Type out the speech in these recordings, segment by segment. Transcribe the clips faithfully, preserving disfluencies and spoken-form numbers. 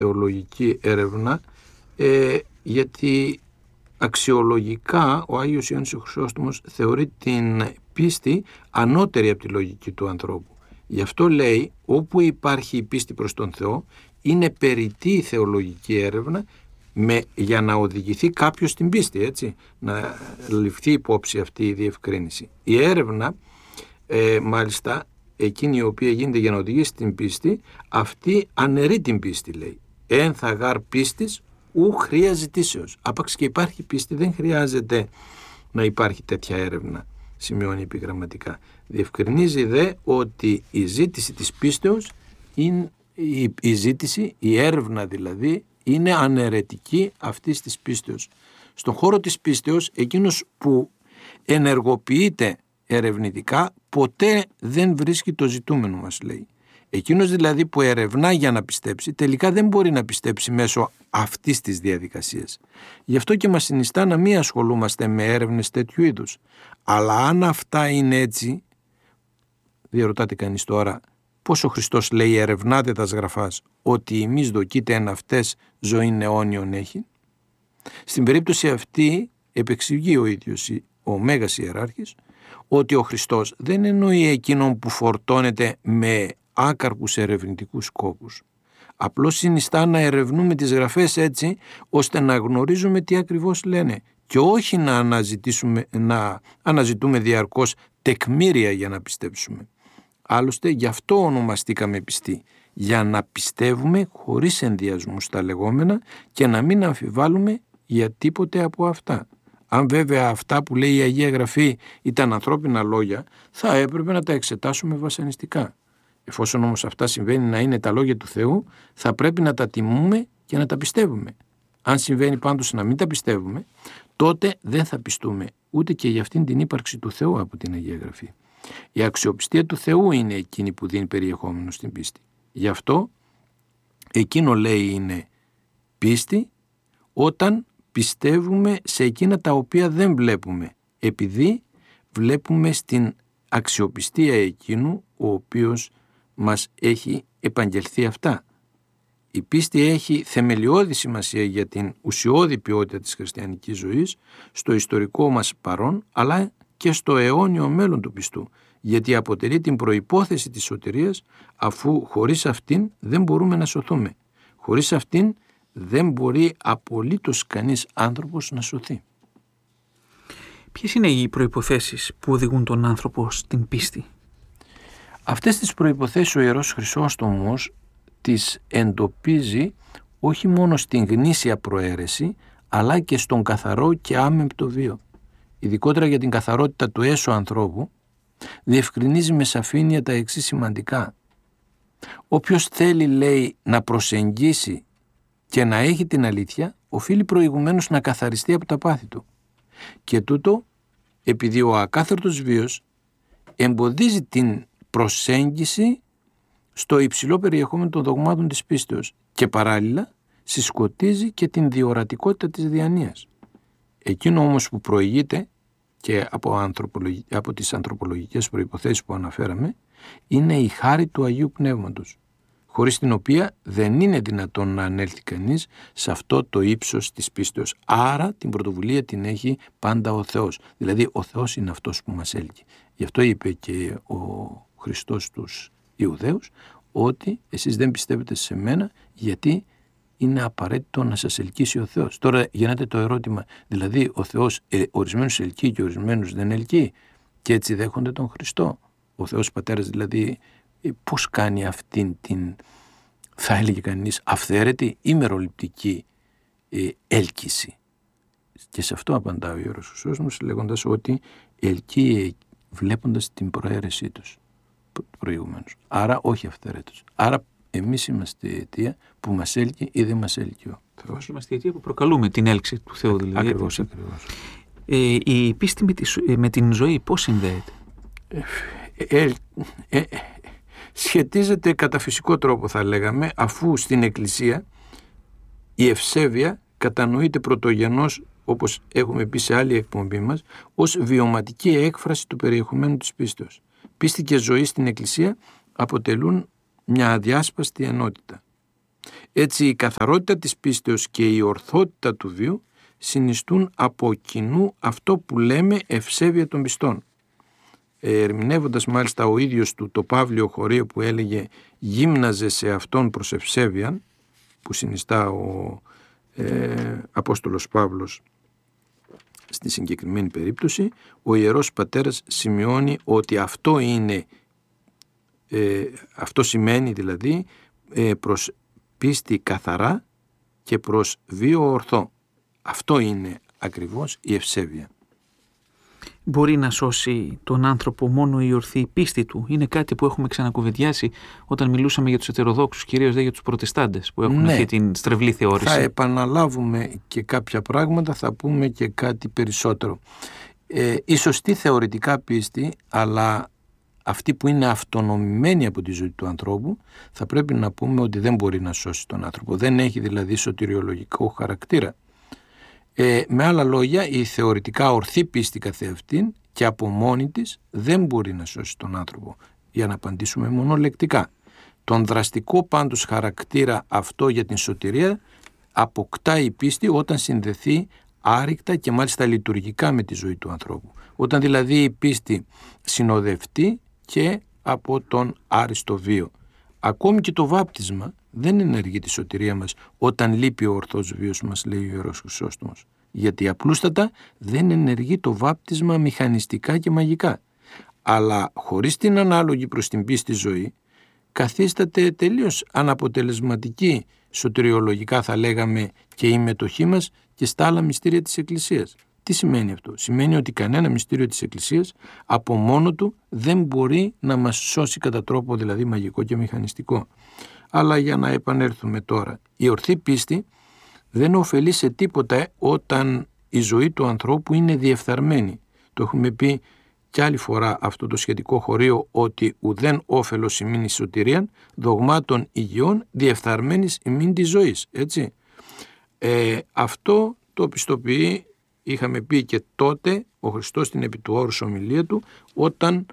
θεολογική έρευνα, ε, γιατί αξιολογικά ο Άγιος Ιωάννης ο Χρυσόστομος θεωρεί την πίστη ανώτερη από τη λογική του ανθρώπου. Γι' αυτό λέει, όπου υπάρχει η πίστη προς τον Θεό, είναι περιττή η θεολογική έρευνα με, για να οδηγηθεί κάποιος στην πίστη, έτσι, να ληφθεί υπόψη αυτή η διευκρίνηση. Η έρευνα, ε, μάλιστα, εκείνη η οποία γίνεται για να οδηγήσει την πίστη, αυτή αναιρεί την πίστη, λέει. Εν θα γάρ πίστης ου χρία ζητήσεως. Άπαξ και υπάρχει πίστη, δεν χρειάζεται να υπάρχει τέτοια έρευνα, σημειώνει επιγραμματικά. Διευκρινίζει δε ότι η ζήτηση της πίστεως είναι, η, η ζήτηση, η έρευνα δηλαδή, είναι αναιρετική αυτής της πίστεως. Στον χώρο της πίστεως, εκείνος που ενεργοποιείται ερευνητικά ποτέ δεν βρίσκει το ζητούμενο, μας λέει. Εκείνος δηλαδή που ερευνά για να πιστέψει, τελικά δεν μπορεί να πιστέψει μέσω αυτής της διαδικασίας. Γι' αυτό και μας συνιστά να μην ασχολούμαστε με έρευνες τέτοιου είδους. Αλλά αν αυτά είναι έτσι, διαρωτάται κανείς τώρα, πώς ο Χριστός λέει ερευνάτε τας γραφάς, ότι ημείς δοκείτε εν αυτές ζωήν αιώνιον έχει. Στην περίπτωση αυτή επεξηγεί ο ίδιος ο Μέγας Ιεράρχης ότι ο Χριστός δεν εννοεί εκείνον που φορτώνεται με άκαρπους ερευνητικούς σκόπους. Απλώς συνιστά να ερευνούμε τις γραφές έτσι ώστε να γνωρίζουμε τι ακριβώς λένε και όχι να, αναζητήσουμε, να αναζητούμε διαρκώς τεκμήρια για να πιστέψουμε. Άλλωστε γι' αυτό ονομαστήκαμε πιστοί, για να πιστεύουμε χωρίς ενδιασμούς στα λεγόμενα και να μην αμφιβάλλουμε για τίποτε από αυτά. Αν βέβαια αυτά που λέει η Αγία Γραφή ήταν ανθρώπινα λόγια, θα έπρεπε να τα εξετάσουμε βασανιστικά. Εφόσον όμως αυτά συμβαίνει να είναι τα λόγια του Θεού, θα πρέπει να τα τιμούμε και να τα πιστεύουμε. Αν συμβαίνει πάντως να μην τα πιστεύουμε, τότε δεν θα πιστούμε ούτε και για αυτήν την ύπαρξη του Θεού από την Αγία Γραφή. Η αξιοπιστία του Θεού είναι εκείνη που δίνει περιεχόμενο στην πίστη. Γι' αυτό εκείνο λέει είναι πίστη όταν πιστεύουμε σε εκείνα τα οποία δεν βλέπουμε, επειδή βλέπουμε στην αξιοπιστία εκείνου ο οποίος μας έχει επαγγελθεί αυτά. Η πίστη έχει θεμελιώδη σημασία για την ουσιώδη ποιότητα της χριστιανικής ζωής, στο ιστορικό μας παρόν, αλλά και στο αιώνιο μέλλον του πιστού, γιατί αποτελεί την προϋπόθεση της σωτηρίας, αφού χωρίς αυτήν δεν μπορούμε να σωθούμε. Χωρίς αυτήν δεν μπορεί απολύτως κανείς άνθρωπος να σωθεί. Ποιες είναι οι προϋποθέσεις που οδηγούν τον άνθρωπο στην πίστη? Αυτές τις προϋποθέσεις ο Ιερός Χρυσόστομος τις εντοπίζει όχι μόνο στην γνήσια προαίρεση, αλλά και στον καθαρό και άμεμπτο βίο. Ειδικότερα για την καθαρότητα του έσω ανθρώπου, διευκρινίζει με σαφήνεια τα εξής σημαντικά. Όποιος θέλει, λέει, να προσεγγίσει και να έχει την αλήθεια, οφείλει προηγουμένως να καθαριστεί από τα πάθη του. Και τούτο επειδή ο ακάθαρτος βίος εμποδίζει την προσέγγιση στο υψηλό περιεχόμενο των δογμάτων της πίστεως και παράλληλα συσκοτίζει και την διορατικότητα της διανοίας. Εκείνο όμως που προηγείται και από, ανθρωπολογι... από τις ανθρωπολογικές προϋποθέσεις που αναφέραμε είναι η χάρη του Αγίου Πνεύματος, χωρίς την οποία δεν είναι δυνατόν να ανέλθει κανείς σε αυτό το ύψος της πίστεως. Άρα την πρωτοβουλία την έχει πάντα ο Θεός. Δηλαδή ο Θεός είναι αυτός που μας έλκει. Γι' αυτό είπε και ο Χριστός στους Ιουδαίους ότι εσείς δεν πιστεύετε σε μένα γιατί είναι απαραίτητο να σας ελκύσει ο Θεός. Τώρα γεννάται το ερώτημα, δηλαδή ο Θεός ε, ορισμένους ελκύει και ορισμένους δεν ελκύει και έτσι δέχονται τον Χριστό. Ο Θεός Πατέρας δηλαδή πώς κάνει αυτήν την, θα έλεγε κανείς, αυθαίρετη ή μεροληπτική ε, έλκυση. Και σε αυτό απαντά ο Ιερός Χρυσόστομος λέγοντας ότι ελκύει βλέποντας την προαίρεσή τους προηγουμένως. Άρα όχι αυθαίρετος. Άρα εμείς είμαστε η αιτία που μας έλκει ή δεν μας έλκει ο Θεός. Είμαστε η αιτία που προκαλούμε την έλξη του Θεού δηλαδή. Ακριβώς, ακριβώς. Ε, η πίστη με, τη, με την ζωή πώς συνδέεται? Ε, ε, ε, ε, σχετίζεται κατά φυσικό τρόπο θα λέγαμε, αφού στην Εκκλησία η ευσέβεια κατανοείται πρωτογενώς, όπως έχουμε πει σε άλλη εκπομπή μας, ως βιωματική έκφραση του περιεχομένου της πίστεως. Πίστη και ζωή στην Εκκλησία αποτελούν μια αδιάσπαστη ενότητα. Έτσι η καθαρότητα της πίστεως και η ορθότητα του βίου συνιστούν από κοινού αυτό που λέμε ευσέβεια των πιστών. Ερμηνεύοντας μάλιστα ο ίδιος του το Παύλιο χωρίο που έλεγε «γύμναζε σε αυτόν προς ευσέβειαν», που συνιστά ο ε, Απόστολος Παύλος στη συγκεκριμένη περίπτωση, ο Ιερός Πατέρας σημειώνει ότι αυτό είναι, ε, αυτό σημαίνει δηλαδή ε, προς πίστη καθαρά και προς βίο ορθό. Αυτό είναι ακριβώς η ευσέβεια. Μπορεί να σώσει τον άνθρωπο μόνο η ορθή πίστη του? Είναι κάτι που έχουμε ξανακουβεντιάσει όταν μιλούσαμε για τους ετεροδόξους, κυρίως δε για τους προτεστάντες που έχουν ναι, αυτή την στρεβλή θεώρηση. Θα επαναλάβουμε και κάποια πράγματα, θα πούμε και κάτι περισσότερο. Ε, η σωστή θεωρητικά πίστη, αλλά αυτή που είναι αυτονομημένη από τη ζωή του ανθρώπου, θα πρέπει να πούμε ότι δεν μπορεί να σώσει τον άνθρωπο. Δεν έχει δηλαδή σωτηριολογικό χαρακτήρα. Ε, με άλλα λόγια, η θεωρητικά ορθή πίστη καθεαυτήν και από μόνη της δεν μπορεί να σώσει τον άνθρωπο. Για να απαντήσουμε μονολεκτικά. Τον δραστικό πάντως χαρακτήρα αυτό για την σωτηρία αποκτά η πίστη όταν συνδεθεί άρρηκτα και μάλιστα λειτουργικά με τη ζωή του ανθρώπου. Όταν δηλαδή η πίστη συνοδευτεί και από τον άριστο βίο. Ακόμη και το βάπτισμα δεν ενεργεί τη σωτηρία μας όταν λείπει ο ορθός βίος μας, λέει ο Ιερός Χρυσόστομος. Γιατί απλούστατα δεν ενεργεί το βάπτισμα μηχανιστικά και μαγικά. Αλλά χωρίς την ανάλογη προς την πίστη ζωή, καθίσταται τελείως αναποτελεσματική σωτηριολογικά θα λέγαμε και η μετοχή μας και στα άλλα μυστήρια της Εκκλησίας. Τι σημαίνει αυτό? Σημαίνει ότι κανένα μυστήριο της Εκκλησίας από μόνο του δεν μπορεί να μας σώσει κατά τρόπο δηλαδή μαγικό και μηχανιστικό. Αλλά για να επανέλθουμε τώρα, η ορθή πίστη δεν ωφελεί σε τίποτα όταν η ζωή του ανθρώπου είναι διεφθαρμένη. Το έχουμε πει κι άλλη φορά αυτό το σχετικό χωρίο, ότι ουδέν όφελος ημίν εις σωτηρίαν δογμάτων υγιών διεφθαρμένης ημίν της ζωής. Έτσι. Ε, αυτό το πιστοποιεί, είχαμε πει και τότε, ο Χριστός στην επί του όρους ομιλία του, όταν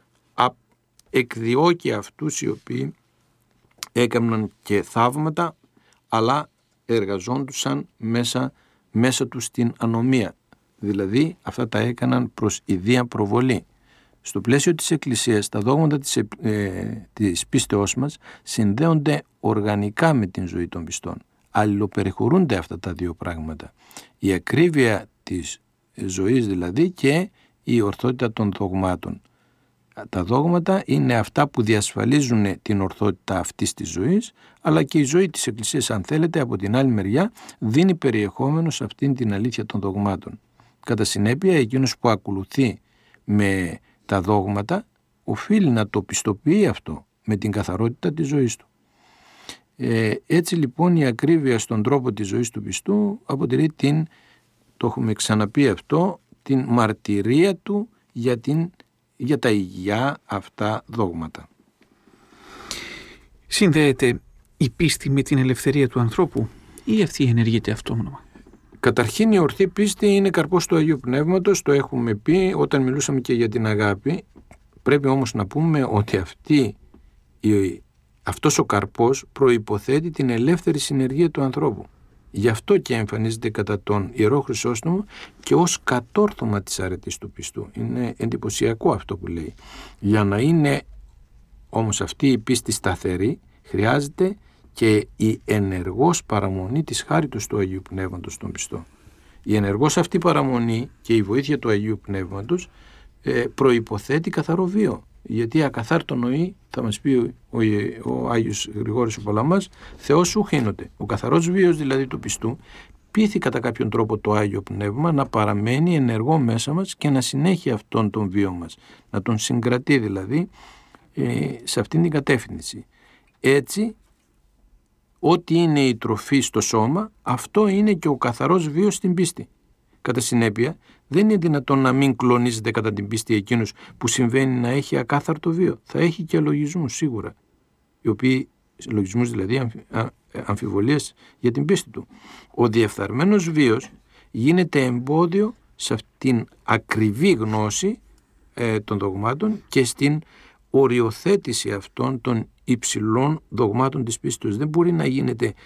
εκδιώκει αυτούς οι οποίοι έκαναν και θαύματα, αλλά εργαζόντουσαν μέσα, μέσα τους στην ανομία. Δηλαδή αυτά τα έκαναν προς ιδία προβολή. Στο πλαίσιο της Εκκλησίας, τα δόγματα της, ε, της πίστεώς μας συνδέονται οργανικά με την ζωή των πιστών. Αλληλοπεριχωρούνται αυτά τα δύο πράγματα. Η ακρίβεια της ζωής δηλαδή και η ορθότητα των δογμάτων. Τα δόγματα είναι αυτά που διασφαλίζουν την ορθότητα αυτής της ζωής, αλλά και η ζωή της Εκκλησίας, αν θέλετε, από την άλλη μεριά δίνει περιεχόμενο σε αυτήν την αλήθεια των δογμάτων. Κατά συνέπεια, εκείνος που ακολουθεί με τα δόγματα οφείλει να το πιστοποιεί αυτό με την καθαρότητα της ζωής του. Ε, έτσι λοιπόν η ακρίβεια στον τρόπο της ζωής του πιστού αποτελεί την, το έχουμε ξαναπεί αυτό, την μαρτυρία του για, την, για τα υγιά αυτά δόγματα. Συνδέεται η πίστη με την ελευθερία του ανθρώπου ή αυτή ενεργείται αυτόνομα? Καταρχήν η ορθή πίστη είναι καρπός του Αγίου Πνεύματος, το έχουμε πει όταν μιλούσαμε και για την αγάπη. Πρέπει όμως να πούμε ότι αυτή, η, αυτός ο καρπός προϋποθέτει την ελεύθερη συνεργία του ανθρώπου. Γι' αυτό και εμφανίζεται κατά τον Ιερό Χρυσόστομο και ως κατόρθωμα της αρετής του πιστού. Είναι εντυπωσιακό αυτό που λέει. Για να είναι όμως αυτή η πίστη σταθερή χρειάζεται και η ενεργός παραμονή της χάριτος του Αγίου Πνεύματος στον πιστό. Η ενεργός αυτή παραμονή και η βοήθεια του Αγίου Πνεύματος ε, προϋποθέτει καθαρό βίο. Γιατί ακαθάρτο νοεί, θα μας πει ο, ο, ο Άγιος Γρηγόρης ο Παλαμάς, Θεός σου χύνονται. Ο καθαρός βίος δηλαδή του πιστού πείθει κατά κάποιον τρόπο το Άγιο Πνεύμα να παραμένει ενεργό μέσα μας και να συνέχει αυτόν τον βίο μας. Να τον συγκρατεί δηλαδή ε, σε αυτήν την κατεύθυνση. Έτσι, ό,τι είναι η τροφή στο σώμα, αυτό είναι και ο καθαρός βίος στην πίστη. Κατά συνέπεια, δεν είναι δυνατόν να μην κλονίζεται κατά την πίστη εκείνος που συμβαίνει να έχει ακάθαρτο βίο. Θα έχει και λογισμούς σίγουρα, οι οποίοι, λογισμούς δηλαδή αμφιβολίες για την πίστη του. Ο διεφθαρμένος βίος γίνεται εμπόδιο σε αυτήν ακριβή γνώση ε, των δογμάτων και στην οριοθέτηση αυτών των υψηλών δογμάτων της πίστης. Δεν μπορεί να γίνεται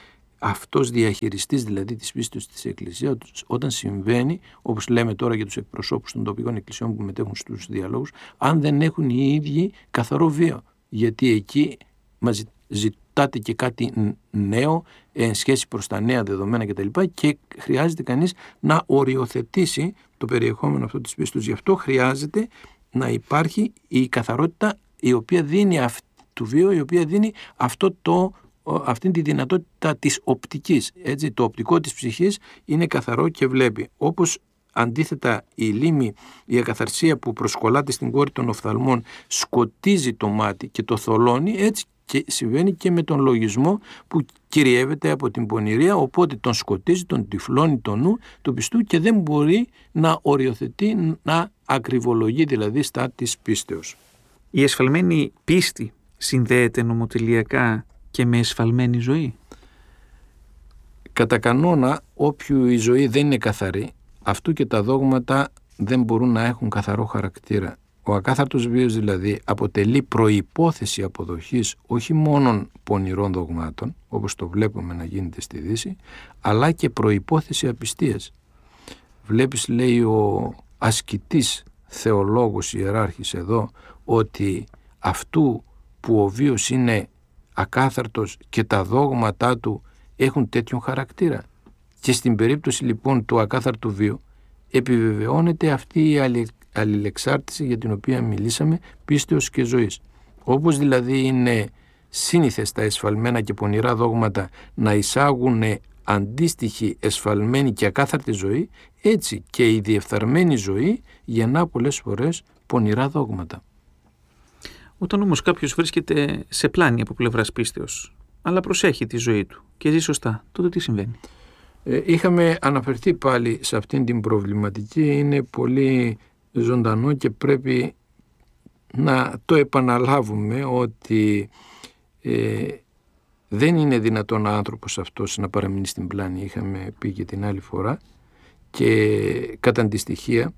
αυτός διαχειριστής δηλαδή της πίστης της Εκκλησίας, όταν συμβαίνει, όπως λέμε τώρα για τους εκπροσώπους των τοπικών εκκλησιών που μετέχουν στους διαλόγους, αν δεν έχουν οι ίδιοι καθαρό βίο. Γιατί εκεί μας ζητάτε και κάτι νέο εν σχέση προς τα νέα δεδομένα κτλ. Και χρειάζεται κανείς να οριοθετήσει το περιεχόμενο αυτό της πίστης. Γι' αυτό χρειάζεται να υπάρχει η καθαρότητα η οποία δίνει αυτό του βίου, η οποία δίνει αυτό το, αυτή τη δυνατότητα της οπτικής. Έτσι, το οπτικό της ψυχής είναι καθαρό και βλέπει. Όπως αντίθετα η λίμη, η ακαθαρσία που προσκολάται στην κόρη των οφθαλμών σκοτίζει το μάτι και το θολώνει, έτσι και συμβαίνει και με τον λογισμό που κυριεύεται από την πονηρία, οπότε τον σκοτίζει, τον τυφλώνει το νου του πιστού και δεν μπορεί να οριοθετεί, να ακριβολογεί δηλαδή στα της πίστεως. Η εσφαλμένη πίστη συνδέεται νομοτελειακά και με εσφαλμένη ζωή? Κατά κανόνα, όποιου η ζωή δεν είναι καθαρή, αυτού και τα δόγματα δεν μπορούν να έχουν καθαρό χαρακτήρα. Ο ακάθαρτος βίος δηλαδή αποτελεί προϋπόθεση αποδοχής όχι μόνον πονηρών δογμάτων, όπως το βλέπουμε να γίνεται στη Δύση, αλλά και προϋπόθεση απιστίας. Βλέπεις, λέει ο ασκητής θεολόγος ιεράρχης εδώ, ότι αυτού που ο βίος είναι ακάθαρτος και τα δόγματά του έχουν τέτοιον χαρακτήρα. Και στην περίπτωση λοιπόν του ακάθαρτου βίου επιβεβαιώνεται αυτή η αλληλεξάρτηση για την οποία μιλήσαμε, πίστεως και ζωής. Όπως δηλαδή είναι σύνηθες τα εσφαλμένα και πονηρά δόγματα να εισάγουν αντίστοιχη εσφαλμένη και ακάθαρτη ζωή, έτσι και η διεφθαρμένη ζωή γεννά πολλές φορές πονηρά δόγματα. Όταν όμως κάποιος βρίσκεται σε πλάνη από πλευράς πίστεως, αλλά προσέχει τη ζωή του και ζει σωστά, τότε τι συμβαίνει? Ε, είχαμε αναφερθεί πάλι σε αυτήν την προβληματική, είναι πολύ ζωντανό και πρέπει να το επαναλάβουμε ότι ε, δεν είναι δυνατόν ο άνθρωπος αυτός να παραμείνει στην πλάνη, είχαμε πει και την άλλη φορά, και κατά αντιστοιχεία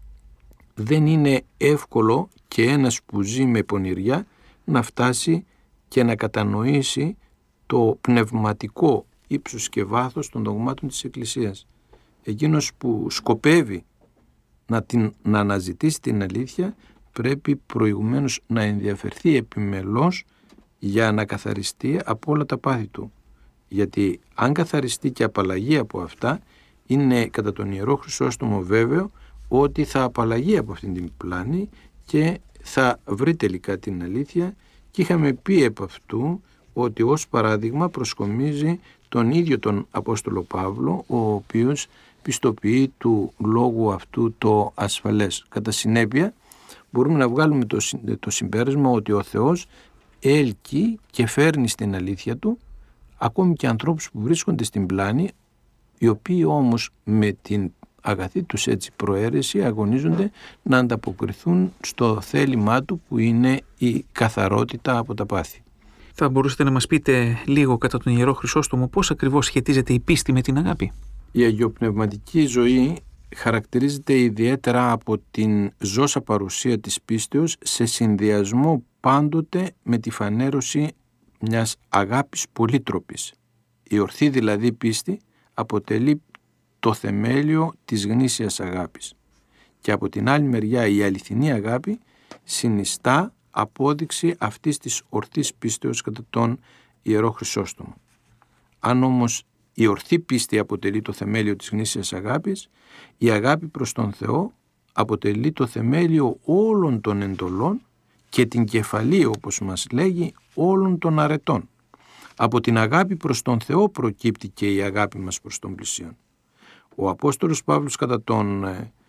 δεν είναι εύκολο και ένας που ζει με πονηριά να φτάσει και να κατανοήσει το πνευματικό ύψος και βάθος των δογμάτων της Εκκλησίας. Εκείνος που σκοπεύει να, την, να αναζητήσει την αλήθεια πρέπει προηγουμένως να ενδιαφερθεί επιμελώς για να καθαριστεί από όλα τα πάθη του. Γιατί αν καθαριστεί και απαλλαγεί από αυτά, είναι κατά τον Ιερό Χρυσόστομο βέβαιο ότι θα απαλλαγεί από αυτήν την πλάνη και θα βρει τελικά την αλήθεια, και είχαμε πει επ' αυτού ότι ως παράδειγμα προσκομίζει τον ίδιο τον Απόστολο Παύλο, ο οποίος πιστοποιεί του λόγου αυτού το ασφαλές. Κατά συνέπεια μπορούμε να βγάλουμε το, το συμπέρασμα ότι ο Θεός έλκει και φέρνει στην αλήθεια του ακόμη και ανθρώπους που βρίσκονται στην πλάνη, οι οποίοι όμως με την αγαθή τους έτσι προαίρεση αγωνίζονται να ανταποκριθούν στο θέλημά του, που είναι η καθαρότητα από τα πάθη. Θα μπορούσατε να μας πείτε λίγο κατά τον Ιερό Χρυσόστομο πώς ακριβώς σχετίζεται η πίστη με την αγάπη? Η αγιοπνευματική ζωή χαρακτηρίζεται ιδιαίτερα από την ζώσα παρουσία της πίστεως σε συνδυασμό πάντοτε με τη φανέρωση μιας αγάπης πολύτροπης. Η ορθή δηλαδή πίστη αποτελεί το θεμέλιο της γνήσιας αγάπης, και από την άλλη μεριά η αληθινή αγάπη συνιστά απόδειξη αυτής της ορθής πίστεως κατά τον Ιερό Χρυσόστομο. Αν όμως η ορθή πίστη αποτελεί το θεμέλιο της γνήσιας αγάπης, η αγάπη προς τον Θεό αποτελεί το θεμέλιο όλων των εντολών και την κεφαλή, όπως μας λέγει, όλων των αρετών. Από την αγάπη προς τον Θεό προκύπτει και η αγάπη μας προς τον πλησίον. Ο Απόστολος Παύλος κατά τον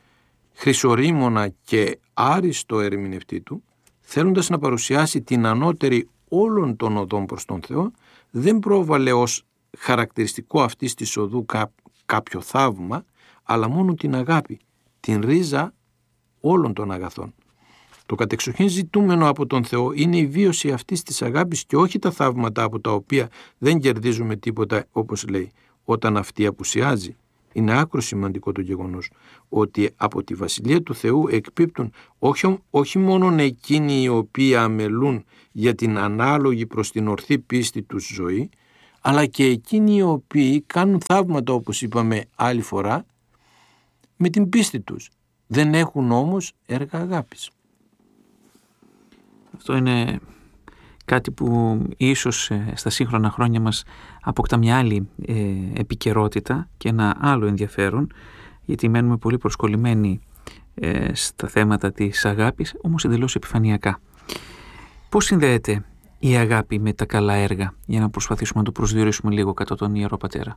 χρυσορήμωνα και άριστο ερμηνευτή του, θέλοντας να παρουσιάσει την ανώτερη όλων των οδών προς τον Θεό, δεν πρόβαλε ως χαρακτηριστικό αυτής της οδού κά, κάποιο θαύμα, αλλά μόνο την αγάπη, την ρίζα όλων των αγαθών. Το κατεξοχήν ζητούμενο από τον Θεό είναι η βίωση αυτής της αγάπης και όχι τα θαύματα από τα οποία δεν κερδίζουμε τίποτα, όπως λέει, όταν αυτή απουσιάζει. Είναι άκρο σημαντικό το γεγονός ότι από τη Βασιλεία του Θεού εκπίπτουν όχι, όχι μόνο εκείνοι οι οποίοι αμελούν για την ανάλογη προς την ορθή πίστη τους ζωή, αλλά και εκείνοι οι οποίοι κάνουν θαύματα, όπως είπαμε άλλη φορά, με την πίστη τους. Δεν έχουν όμως έργα αγάπης. Αυτό είναι κάτι που ίσως στα σύγχρονα χρόνια μας αποκτά μια άλλη ε, επικαιρότητα και ένα άλλο ενδιαφέρον, γιατί μένουμε πολύ προσκολλημένοι ε, στα θέματα της αγάπης, όμως εντελώς επιφανειακά. Πώς συνδέεται η αγάπη με τα καλά έργα, για να προσπαθήσουμε να το προσδιορίσουμε λίγο κατά τον Ιερό Πατέρα?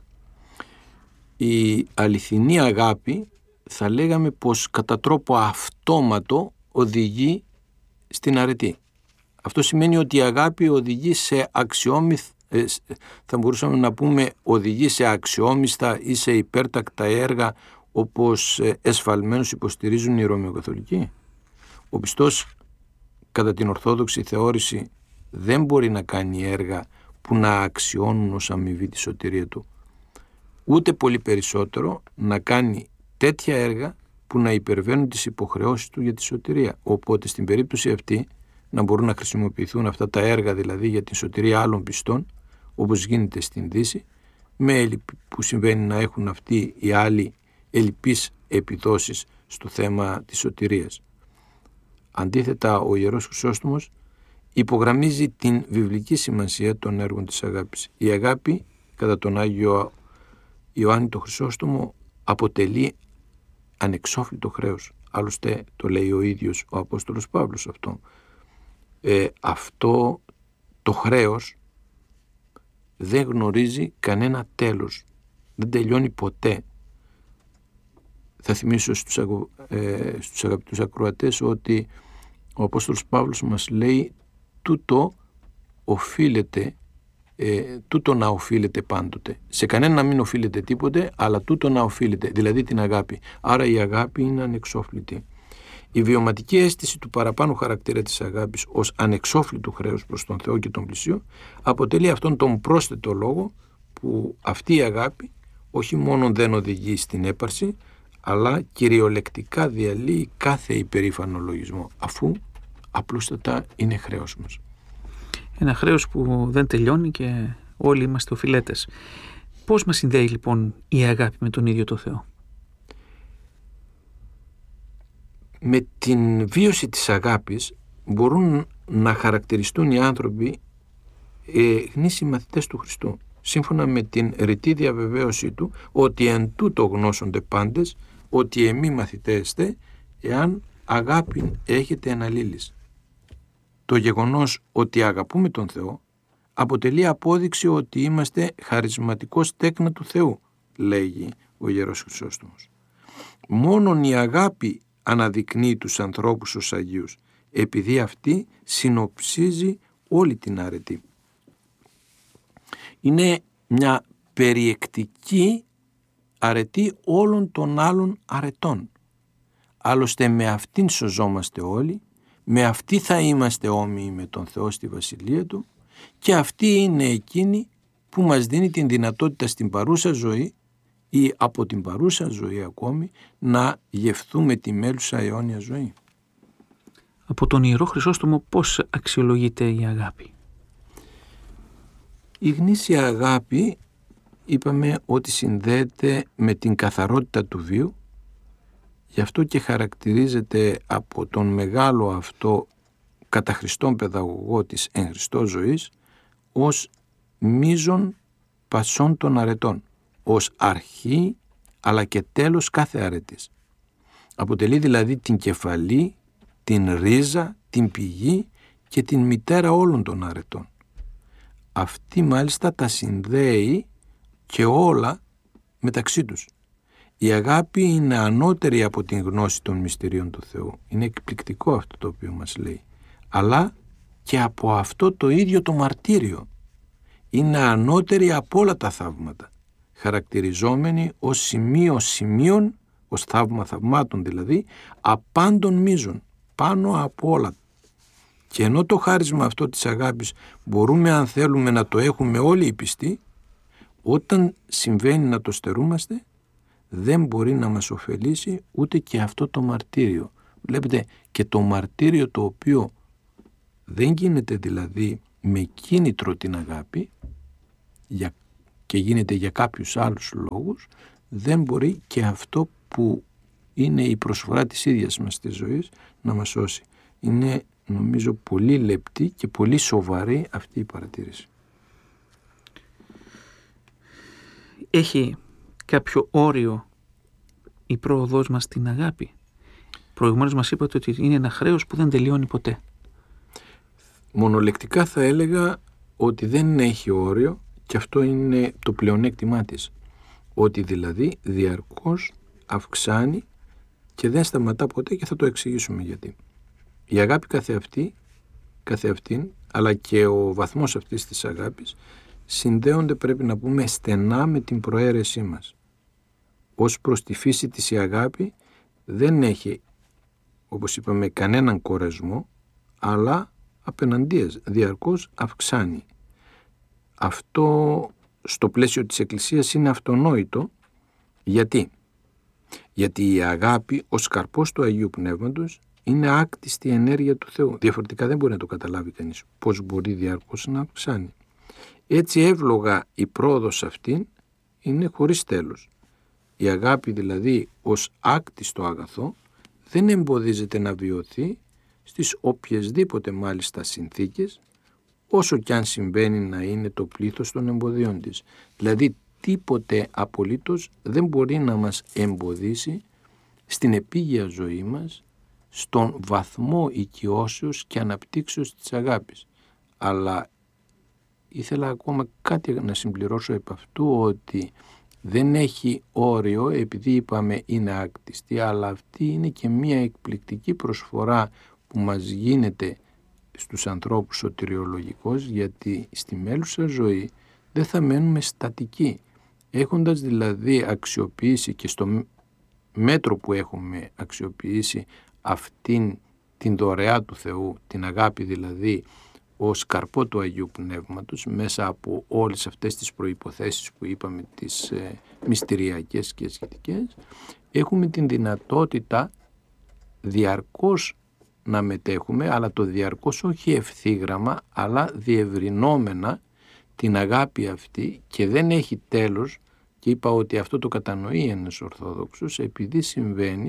Η αληθινή αγάπη θα λέγαμε πως κατά τρόπο αυτόματο οδηγεί στην αρετή. Αυτό σημαίνει ότι η αγάπη οδηγεί σε αξιόμιστα, θα μπορούσαμε να πούμε οδηγεί σε αξιόμιστα ή σε υπέρτακτα έργα, όπως εσφαλμένως υποστηρίζουν οι Ρωμαιοκαθολικοί. Ο πιστός κατά την Ορθόδοξη θεώρηση δεν μπορεί να κάνει έργα που να αξιώνουν ως αμοιβή τη σωτηρία του, ούτε πολύ περισσότερο να κάνει τέτοια έργα που να υπερβαίνουν τις υποχρεώσεις του για τη σωτηρία. Οπότε στην περίπτωση αυτή να μπορούν να χρησιμοποιηθούν αυτά τα έργα δηλαδή για τη σωτηρία άλλων πιστών, όπως γίνεται στην Δύση, με που συμβαίνει να έχουν αυτοί οι άλλοι ελλειπείς επιδόσεις στο θέμα της σωτηρίας. Αντίθετα, ο Ιερός Χρυσόστομος υπογραμμίζει την βιβλική σημασία των έργων της αγάπης. Η αγάπη, κατά τον Άγιο Ιωάννη το Χρυσόστομο, αποτελεί ανεξόφλητο χρέος. Άλλωστε το λέει ο ίδιος ο Απόστολος Παύλος αυτό. Ε, αυτό το χρέος δεν γνωρίζει κανένα τέλος. Δεν τελειώνει ποτέ. Θα θυμίσω στους, αγω, ε, στους αγαπητούς ακροατές ότι ο Απόστολος Παύλος μας λέει τούτο οφείλεται, ε, τούτο να οφείλεται πάντοτε. Σε κανένα να μην οφείλεται τίποτε, αλλά τούτο να οφείλεται, δηλαδή την αγάπη. Άρα η αγάπη είναι ανεξόφλητη. Η βιωματική αίσθηση του παραπάνω χαρακτήρα της αγάπης ως ανεξόφλητου χρέους προς τον Θεό και τον πλησίο αποτελεί αυτόν τον πρόσθετο λόγο που αυτή η αγάπη όχι μόνο δεν οδηγεί στην έπαρση, αλλά κυριολεκτικά διαλύει κάθε υπερήφανο λογισμό, αφού απλούστατα είναι χρέος μας. Ένα χρέος που δεν τελειώνει και όλοι είμαστε οφειλέτες. Πώς μας συνδέει λοιπόν η αγάπη με τον ίδιο το Θεό? Με την βίωση της αγάπης μπορούν να χαρακτηριστούν οι άνθρωποι ε, γνήσιοι μαθητές του Χριστού, σύμφωνα με την ρητή διαβεβαίωσή του ότι εν τούτο γνώσονται πάντες, ότι εμείς μαθητέστε εάν αγάπη έχετε αναλύλεις. Το γεγονός ότι αγαπούμε τον Θεό αποτελεί απόδειξη ότι είμαστε χαρισματικός τέκνα του Θεού, λέγει ο Ιερός Χρυσόστομος. Μόνον η αγάπη αναδεικνύει τους ανθρώπους ως Αγίους, επειδή αυτή συνοψίζει όλη την αρετή. Είναι μια περιεκτική αρετή όλων των άλλων αρετών. Άλλωστε με αυτήν σωζόμαστε όλοι, με αυτή θα είμαστε όμοιοι με τον Θεό στη Βασιλεία Του και αυτή είναι εκείνη που μας δίνει την δυνατότητα στην παρούσα ζωή ή από την παρούσα ζωή ακόμη να γευθούμε τη μέλουσα αιώνια ζωή. Από τον Ιερό Χρυσόστομο πώς αξιολογείται η αγάπη? Η γνήσια αγάπη είπαμε ότι συνδέεται με την καθαρότητα του βίου, γι' αυτό και χαρακτηρίζεται από τον μεγάλο αυτό κατά Χριστόν παιδαγωγό της εν Χριστώ ζωής ως μείζον πασών των αρετών, ως αρχή αλλά και τέλος κάθε αρετής. Αποτελεί δηλαδή την κεφαλή, την ρίζα, την πηγή και την μητέρα όλων των αρετών. Αυτή μάλιστα τα συνδέει και όλα μεταξύ τους. Η αγάπη είναι ανώτερη από την γνώση των μυστηρίων του Θεού. Είναι εκπληκτικό αυτό το οποίο μας λέει. Αλλά και από αυτό το ίδιο το μαρτύριο. Είναι ανώτερη από όλα τα θαύματα. Χαρακτηριζόμενη ως σημείο σημείων, ως θαύμα θαυμάτων δηλαδή, απάντων μείζων, πάνω από όλα. Και ενώ το χάρισμα αυτό της αγάπης μπορούμε αν θέλουμε να το έχουμε όλοι οι πιστοί, όταν συμβαίνει να το στερούμαστε, δεν μπορεί να μας ωφελήσει ούτε και αυτό το μαρτύριο. Βλέπετε, και το μαρτύριο το οποίο δεν γίνεται δηλαδή με κίνητρο την αγάπη, για, και γίνεται για κάποιους άλλους λόγους, δεν μπορεί και αυτό που είναι η προσφορά της ίδιας μας της ζωής να μας σώσει. Είναι νομίζω πολύ λεπτή και πολύ σοβαρή αυτή η παρατήρηση. Έχει κάποιο όριο η πρόοδός μας στην αγάπη? Προηγουμένως μας είπατε ότι είναι ένα χρέος που δεν τελειώνει ποτέ. Μονολεκτικά θα έλεγα ότι δεν έχει όριο, και αυτό είναι το πλεονέκτημά της. Ότι δηλαδή διαρκώς αυξάνει και δεν σταματά ποτέ, και θα το εξηγήσουμε γιατί. Η αγάπη καθεαυτή, καθεαυτήν, αλλά και ο βαθμός αυτής της αγάπης συνδέονται, πρέπει να πούμε, στενά με την προαίρεσή μας. Ως προς τη φύση της η αγάπη δεν έχει, όπως είπαμε, κανέναν κορεσμό, αλλά απέναντίας διαρκώς αυξάνει. Αυτό στο πλαίσιο της Εκκλησίας είναι αυτονόητο. Γιατί? Γιατί η αγάπη ως καρπός του Αγίου Πνεύματος είναι άκτιστη ενέργεια του Θεού. Διαφορετικά δεν μπορεί να το καταλάβει κανείς πώς μπορεί διαρκώς να αυξάνει. Έτσι εύλογα η πρόοδος αυτήν είναι χωρίς τέλος. Η αγάπη δηλαδή ως άκτιστο αγαθό δεν εμποδίζεται να βιωθεί στις οποιασδήποτε μάλιστα συνθήκες, όσο κι αν συμβαίνει να είναι το πλήθος των εμποδίων της. Δηλαδή τίποτε απολύτως δεν μπορεί να μας εμποδίσει στην επίγεια ζωή μας, στον βαθμό οικειώσεως και αναπτύξεως της αγάπης. Αλλά ήθελα ακόμα κάτι να συμπληρώσω επ' αυτού, ότι δεν έχει όριο, επειδή είπαμε είναι άκτιστη, αλλά αυτή είναι και μια εκπληκτική προσφορά που μας γίνεται στους ανθρώπους σωτηριολογικώς, γιατί στη μέλουσα ζωή δεν θα μένουμε στατικοί. Έχοντας δηλαδή αξιοποιήσει, και στο μέτρο που έχουμε αξιοποιήσει αυτήν την δωρεά του Θεού, την αγάπη δηλαδή ως καρπό του Αγίου Πνεύματος, μέσα από όλες αυτές τις προϋποθέσεις που είπαμε, τις ε, μυστηριακές και σχετικές, έχουμε την δυνατότητα διαρκώς να μετέχουμε, αλλά το διαρκώς όχι ευθύγραμμα, αλλά διευρυνόμενα την αγάπη αυτή, και δεν έχει τέλος. Και είπα ότι αυτό το κατανοεί ένας Ορθόδοξος, επειδή συμβαίνει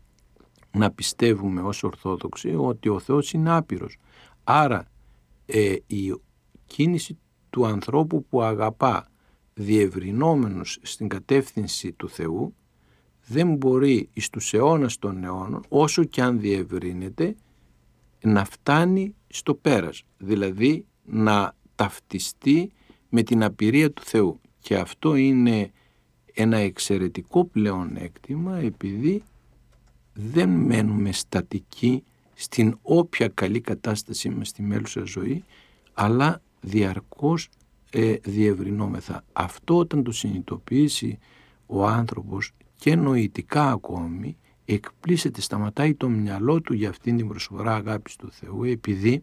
να πιστεύουμε ως Ορθόδοξοι ότι ο Θεός είναι άπειρος. Άρα ε, η κίνηση του ανθρώπου που αγαπά διευρυνόμενος στην κατεύθυνση του Θεού δεν μπορεί εις τους αιώνας των αιώνων, όσο και αν διευρύνεται, να φτάνει στο πέρας, δηλαδή να ταυτιστεί με την απειρία του Θεού. Και αυτό είναι ένα εξαιρετικό πλεονέκτημα, επειδή δεν μένουμε στατικοί στην όποια καλή κατάστασή μας στη μέλουσα ζωή, αλλά διαρκώς ε, διευρυνόμεθα. Αυτό όταν το συνειδητοποιήσει ο άνθρωπος, και νοητικά ακόμη, εκπλήσεται, σταματάει το μυαλό του για αυτήν την προσφορά αγάπης του Θεού, επειδή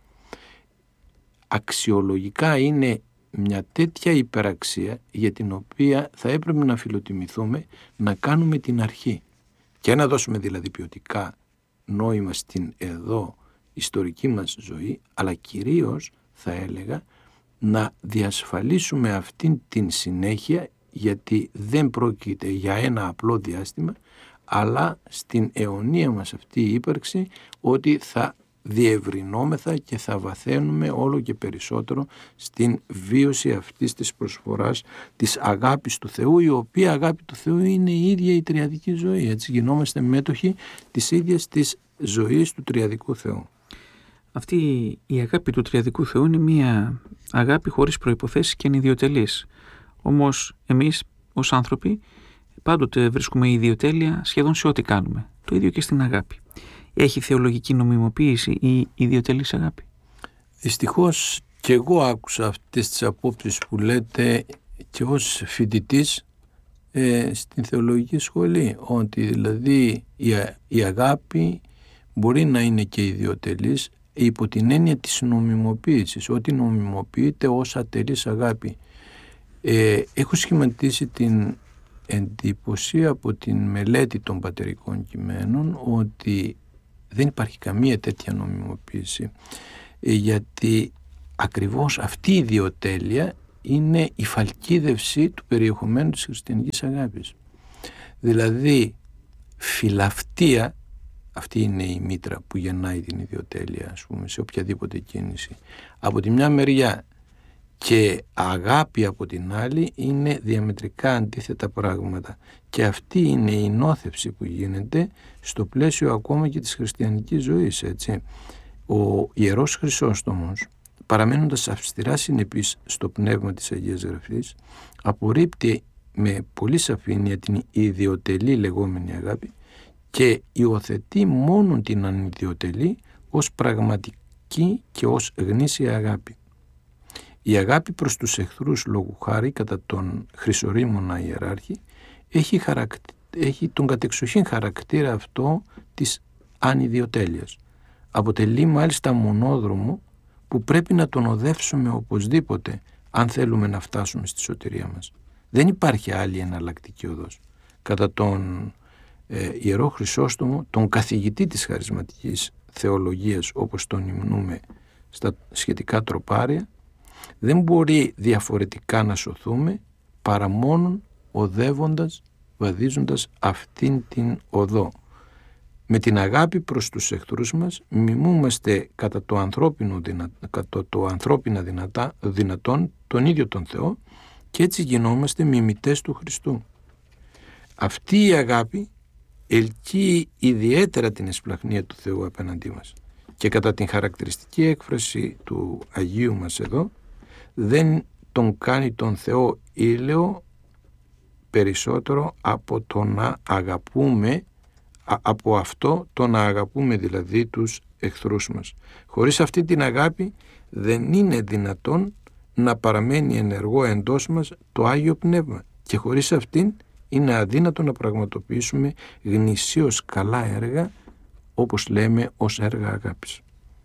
αξιολογικά είναι μια τέτοια υπεραξία για την οποία θα έπρεπε να φιλοτιμηθούμε, να κάνουμε την αρχή και να δώσουμε δηλαδή ποιοτικά νόημα στην εδώ ιστορική μας ζωή, αλλά κυρίως θα έλεγα να διασφαλίσουμε αυτήν την συνέχεια, γιατί δεν πρόκειται για ένα απλό διάστημα, αλλά στην αιωνία μας αυτή η ύπαρξη, ότι θα διευρυνόμεθα και θα βαθαίνουμε όλο και περισσότερο στην βίωση αυτής της προσφοράς της αγάπης του Θεού, η οποία αγάπη του Θεού είναι η ίδια η τριαδική ζωή. Έτσι γινόμαστε μέτοχοι της ίδιας της ζωής του τριαδικού Θεού. Αυτή η αγάπη του τριαδικού Θεού είναι μια αγάπη χωρίς προϋποθέσεις και είναι ιδιοτελής. Όμως εμείς ως άνθρωποι πάντοτε βρίσκουμε ιδιοτέλεια σχεδόν σε ό,τι κάνουμε. Το ίδιο και στην αγάπη. Έχει θεολογική νομιμοποίηση η ιδιοτελής αγάπη? Δυστυχώς και εγώ άκουσα αυτές τις απόψεις που λέτε και ως φοιτητής ε, στην θεολογική σχολή, ότι δηλαδή η, η αγάπη μπορεί να είναι και ιδιοτελής υπό την έννοια της νομιμοποίησης, ότι νομιμοποιείται ως ατελής αγάπη. Ε, έχω σχηματίσει την εντύπωση από την μελέτη των πατερικών κειμένων ότι δεν υπάρχει καμία τέτοια νομιμοποίηση, ε, γιατί ακριβώς αυτή η ιδιοτέλεια είναι η φαλκίδευση του περιεχομένου της χριστιανικής αγάπης. Δηλαδή φιλαυτία, αυτή είναι η μήτρα που γεννάει την ιδιοτέλεια, ας πούμε, σε οποιαδήποτε κίνηση. Από τη μια μεριά, και αγάπη από την άλλη, είναι διαμετρικά αντίθετα πράγματα. Και αυτή είναι η νόθευση που γίνεται στο πλαίσιο ακόμα και της χριστιανικής ζωής, έτσι. Ο Ιερός Χρυσόστομος, παραμένοντας αυστηρά συνεπής στο πνεύμα της Αγίας Γραφής, απορρίπτει με πολύ σαφήνεια την ιδιοτελή λεγόμενη αγάπη και υιοθετεί μόνον την ανιδιοτελή ως πραγματική και ως γνήσια αγάπη. Η αγάπη προς τους εχθρούς, λόγου χάρη, κατά τον Χρυσορήμωνα ιεράρχη, έχει, χαρακ... έχει τον κατεξοχήν χαρακτήρα αυτό της ανιδιοτέλειας. Αποτελεί μάλιστα μονόδρομο που πρέπει να τον οδεύσουμε οπωσδήποτε αν θέλουμε να φτάσουμε στη σωτηρία μας. Δεν υπάρχει άλλη εναλλακτική οδός. Κατά τον ε, Ιερό Χρυσόστομο, τον καθηγητή της χαρισματικής θεολογίας, όπως τον υμνούμε στα σχετικά τροπάρια, δεν μπορεί διαφορετικά να σωθούμε παρά μόνον οδεύοντας, βαδίζοντας αυτήν την οδό. Με την αγάπη προς τους εχθρούς μας μιμούμαστε κατά το, ανθρώπινο δυνα... κατά το ανθρώπινα δυνατά... δυνατόν τον ίδιο τον Θεό και έτσι γινόμαστε μιμητές του Χριστού. Αυτή η αγάπη ελκύει ιδιαίτερα την εσπλαχνία του Θεού απέναντί μας και κατά την χαρακτηριστική έκφραση του Αγίου μας εδώ, δεν τον κάνει τον Θεό ήλαιο περισσότερο από το να αγαπούμε, από αυτό το να αγαπούμε δηλαδή τους εχθρούς μας. Χωρίς αυτή την αγάπη δεν είναι δυνατόν να παραμένει ενεργό εντός μας το Άγιο Πνεύμα και χωρίς αυτήν είναι αδύνατο να πραγματοποιήσουμε γνησίως καλά έργα, όπως λέμε, ως έργα αγάπης.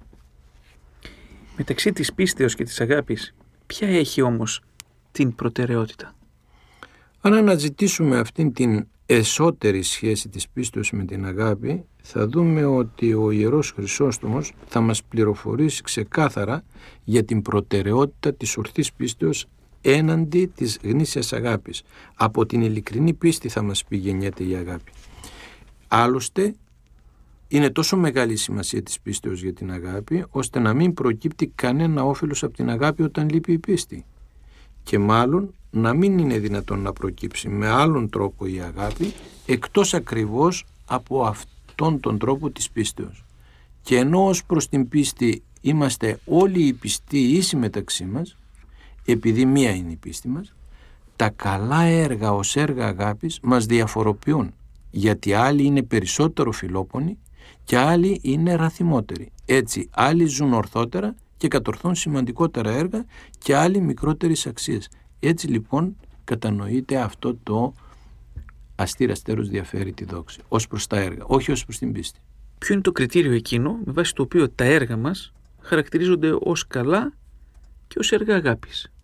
Μεταξύ της πίστεως και της αγάπης, ποια έχει όμως την προτεραιότητα? Αν αναζητήσουμε αυτήν την εσωτερική σχέση της πίστεως με την αγάπη, θα δούμε ότι ο Ιερός Χρυσόστομος θα μας πληροφορήσει ξεκάθαρα για την προτεραιότητα της ορθής πίστεως έναντι της γνήσιας αγάπης. Από την ειλικρινή πίστη θα μας πει γεννιέται η αγάπη. Άλλωστε, είναι τόσο μεγάλη η σημασία της πίστεως για την αγάπη, ώστε να μην προκύπτει κανένα όφελος από την αγάπη όταν λείπει η πίστη. Και μάλλον να μην είναι δυνατόν να προκύψει με άλλον τρόπο η αγάπη, εκτός ακριβώς από αυτόν τον τρόπο της πίστεως. Και ενώ ως προς την πίστη είμαστε όλοι οι πιστοί ίσοι μεταξύ μας, επειδή μία είναι η πίστη μας, τα καλά έργα ως έργα αγάπης μας διαφοροποιούν, γιατί άλλοι είναι περισσότερο φιλόπονοι και άλλοι είναι ραθυμότεροι. Έτσι, άλλοι ζουν ορθότερα και κατορθώνουν σημαντικότερα έργα και άλλοι μικρότερες αξίες. Έτσι λοιπόν κατανοείται αυτό το αστήρ αστέρος διαφέρει τη δόξη, ως προς τα έργα, όχι ως προς την πίστη. Ποιο είναι το κριτήριο εκείνο με βάση το οποίο τα έργα μας χαρακτηρίζονται ως καλά και ως έργα αγάπης?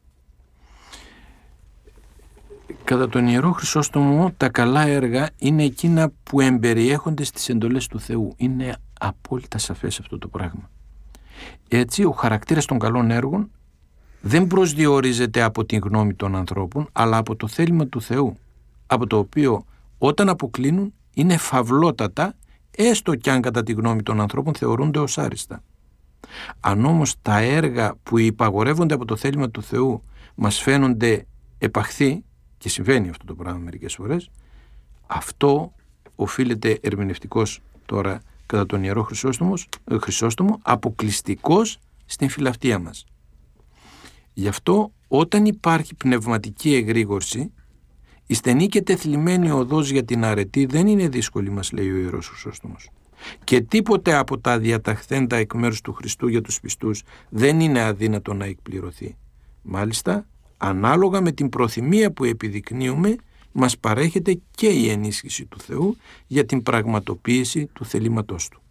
Κατά τον Ιερό Χρυσόστομο, τα καλά έργα είναι εκείνα που εμπεριέχονται στις εντολές του Θεού. Είναι απόλυτα σαφές αυτό το πράγμα. Έτσι, ο χαρακτήρας των καλών έργων δεν προσδιορίζεται από την γνώμη των ανθρώπων, αλλά από το θέλημα του Θεού, από το οποίο όταν αποκλίνουν είναι φαυλότατα, έστω κι αν κατά τη γνώμη των ανθρώπων θεωρούνται ως άριστα. Αν όμως τα έργα που υπαγορεύονται από το θέλημα του Θεού μας φαίνονται επαχθή, και συμβαίνει αυτό το πράγμα μερικές φορές, αυτό οφείλεται ερμηνευτικός τώρα κατά τον Ιερό Χρυσόστομο αποκλειστικός στην φιλαυτία μας. Γι' αυτό όταν υπάρχει πνευματική εγρήγορση, η στενή και τεθλιμμένη οδός για την αρετή δεν είναι δύσκολη, μας λέει ο Ιερός Χρυσόστομος. Και τίποτε από τα διαταχθέντα εκ μέρους του Χριστού για τους πιστούς δεν είναι αδύνατο να εκπληρωθεί. Μάλιστα, ανάλογα με την προθυμία που επιδεικνύουμε, μας παρέχεται και η ενίσχυση του Θεού για την πραγματοποίηση του θελήματός Του.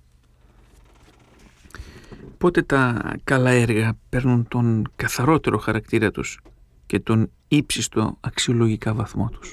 Πότε τα καλά έργα παίρνουν τον καθαρότερο χαρακτήρα τους και τον ύψιστο αξιολογικά βαθμό τους?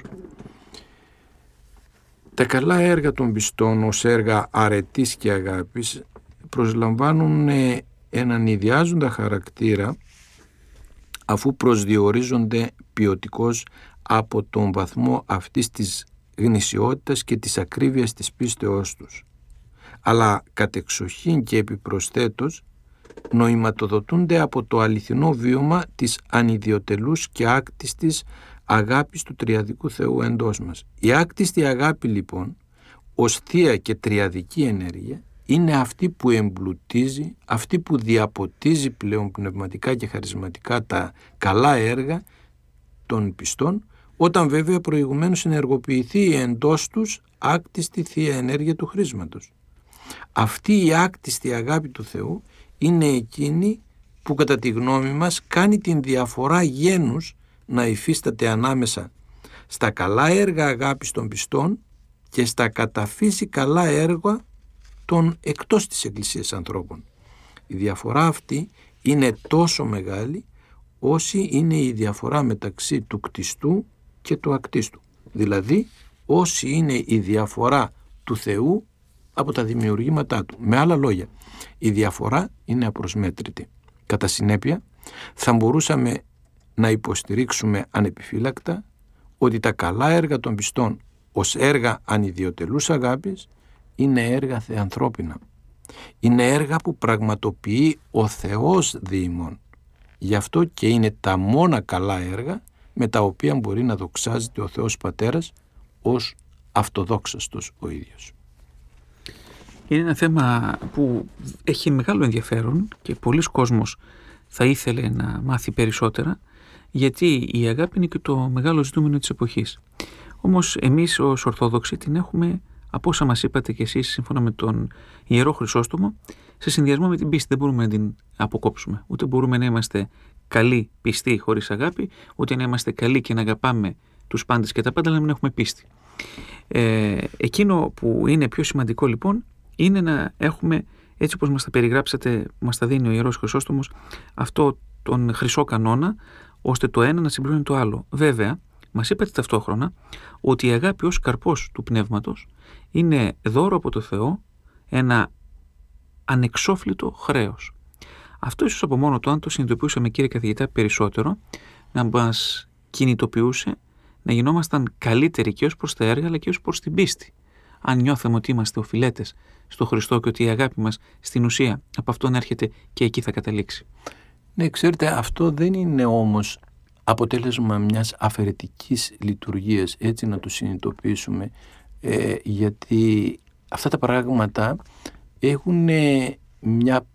Τα καλά έργα των πιστών ως έργα αρετής και αγάπης προσλαμβάνουν έναν ιδιάζοντα χαρακτήρα αφού προσδιορίζονται ποιοτικώς από τον βαθμό αυτής της γνησιότητας και της ακρίβειας της πίστεώς τους, αλλά κατεξοχήν και επιπροσθέτως νοηματοδοτούνται από το αληθινό βίωμα της ανιδιοτελούς και άκτιστης αγάπης του τριαδικού Θεού εντός μας. Η άκτιστη αγάπη λοιπόν ως θεία και τριαδική ενέργεια είναι αυτή που εμπλουτίζει, αυτή που διαποτίζει πλέον πνευματικά και χαρισματικά τα καλά έργα των πιστών, όταν βέβαια προηγουμένως ενεργοποιηθεί η εντός τους άκτιστη θεία ενέργεια του χρίσματος. Αυτή η άκτιστη αγάπη του Θεού είναι εκείνη που κατά τη γνώμη μας κάνει την διαφορά γένους να υφίσταται ανάμεσα στα καλά έργα αγάπης των πιστών και στα καταφύση καλά έργα των εκτός της Εκκλησίας ανθρώπων. Η διαφορά αυτή είναι τόσο μεγάλη όση είναι η διαφορά μεταξύ του κτιστού και του ακτίστου. Δηλαδή όση είναι η διαφορά του Θεού από τα δημιουργήματά του. Με άλλα λόγια, η διαφορά είναι απροσμέτρητη. Κατά συνέπεια, θα μπορούσαμε να υποστηρίξουμε ανεπιφύλακτα ότι τα καλά έργα των πιστών ως έργα ανιδιοτελούς αγάπης είναι έργα θεανθρώπινα. Είναι έργα που πραγματοποιεί ο Θεός διημών. Γι' αυτό και είναι τα μόνα καλά έργα με τα οποία μπορεί να δοξάζεται ο Θεός Πατέρας ως αυτοδόξαστος ο ίδιος. Είναι ένα θέμα που έχει μεγάλο ενδιαφέρον και πολλοί κόσμος θα ήθελε να μάθει περισσότερα, γιατί η αγάπη είναι και το μεγάλο ζητούμενο της εποχής. Όμως εμείς ως Ορθόδοξοι την έχουμε, από όσα μας είπατε και εσείς σύμφωνα με τον Ιερό Χρυσόστομο, σε συνδυασμό με την πίστη. Δεν μπορούμε να την αποκόψουμε. Ούτε μπορούμε να είμαστε καλοί πιστοί χωρίς αγάπη, ούτε να είμαστε καλοί και να αγαπάμε τους πάντες και τα πάντα, αλλά να μην έχουμε πίστη. Ε, εκείνο που είναι πιο σημαντικό λοιπόν είναι να έχουμε, έτσι όπως μας τα περιγράψατε, μας τα δίνει ο Ιερός Χρυσόστομος, αυτό τον χρυσό κανόνα, ώστε το ένα να συμπληρώνει το άλλο. Βέβαια, μας είπατε ταυτόχρονα ότι η αγάπη ως καρπός του πνεύματος είναι δώρο από το Θεό, ένα ανεξόφλητο χρέος. Αυτό ίσως από μόνο του, αν το συνειδητοποιούσαμε, κύριε καθηγητά, περισσότερο, να μας κινητοποιούσε να γινόμασταν καλύτεροι και ως προς τα έργα αλλά και ως προς την πίστη. Αν νιώθαμε ότι είμαστε οφειλέτες στο Χριστό και ότι η αγάπη μας στην ουσία από αυτόν έρχεται και εκεί θα καταλήξει. Ναι, ξέρετε, αυτό δεν είναι όμως αποτέλεσμα μιας αφαιρετικής λειτουργίας, έτσι να το συνειδητοποιήσουμε, ε, γιατί αυτά τα πράγματα έχουν μια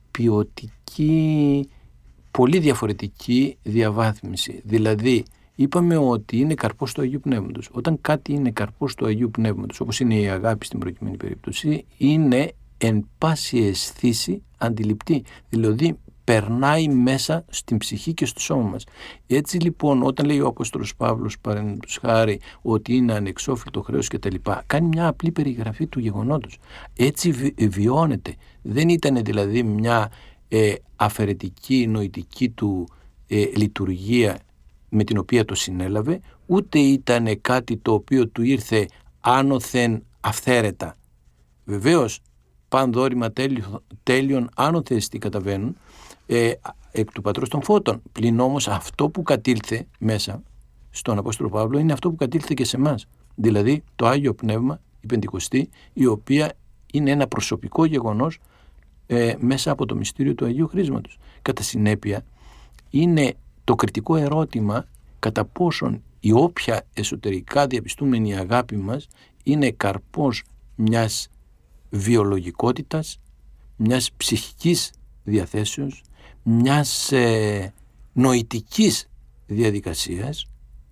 ποιοτική, πολύ διαφορετική διαβάθμιση. Δηλαδή, είπαμε ότι είναι καρπός του Αγίου Πνεύματος. Όταν κάτι είναι καρπός του Αγίου Πνεύματος, όπως είναι η αγάπη στην προκειμένη περίπτωση, είναι εν πάση αισθήση αντιληπτή. Δηλαδή, περνάει μέσα στην ψυχή και στο σώμα μας. Έτσι λοιπόν, όταν λέει ο Απόστολος Παύλος, παραδείγματος χάρη, ότι είναι ανεξόφλητο χρέος κτλ., κάνει μια απλή περιγραφή του γεγονότος. Έτσι βι, βιώνεται. Δεν ήταν δηλαδή μια ε, αφαιρετική νοητική του ε, λειτουργία με την οποία το συνέλαβε, ούτε ήταν κάτι το οποίο του ήρθε άνωθεν αυθαίρετα. Βεβαίως, παν δόρημα τέλειων άνωθες τι καταβαίνουν, ε, εκ του Πατρός των Φώτων. Πλην όμως αυτό που κατήλθε μέσα στον Απόστολο Παύλο είναι αυτό που κατήλθε και σε εμάς. Δηλαδή το Άγιο Πνεύμα, η Πεντηκοστή, η οποία είναι ένα προσωπικό γεγονός ε, μέσα από το μυστήριο του Αγίου Χρίσματος. Κατά συνέπεια, είναι το κριτικό ερώτημα κατά πόσον η όποια εσωτερικά διαπιστούμενη αγάπη μας είναι καρπός μιας βιολογικότητας, μιας ψυχικής διαθέσεως, μιας ε, νοητικής διαδικασίας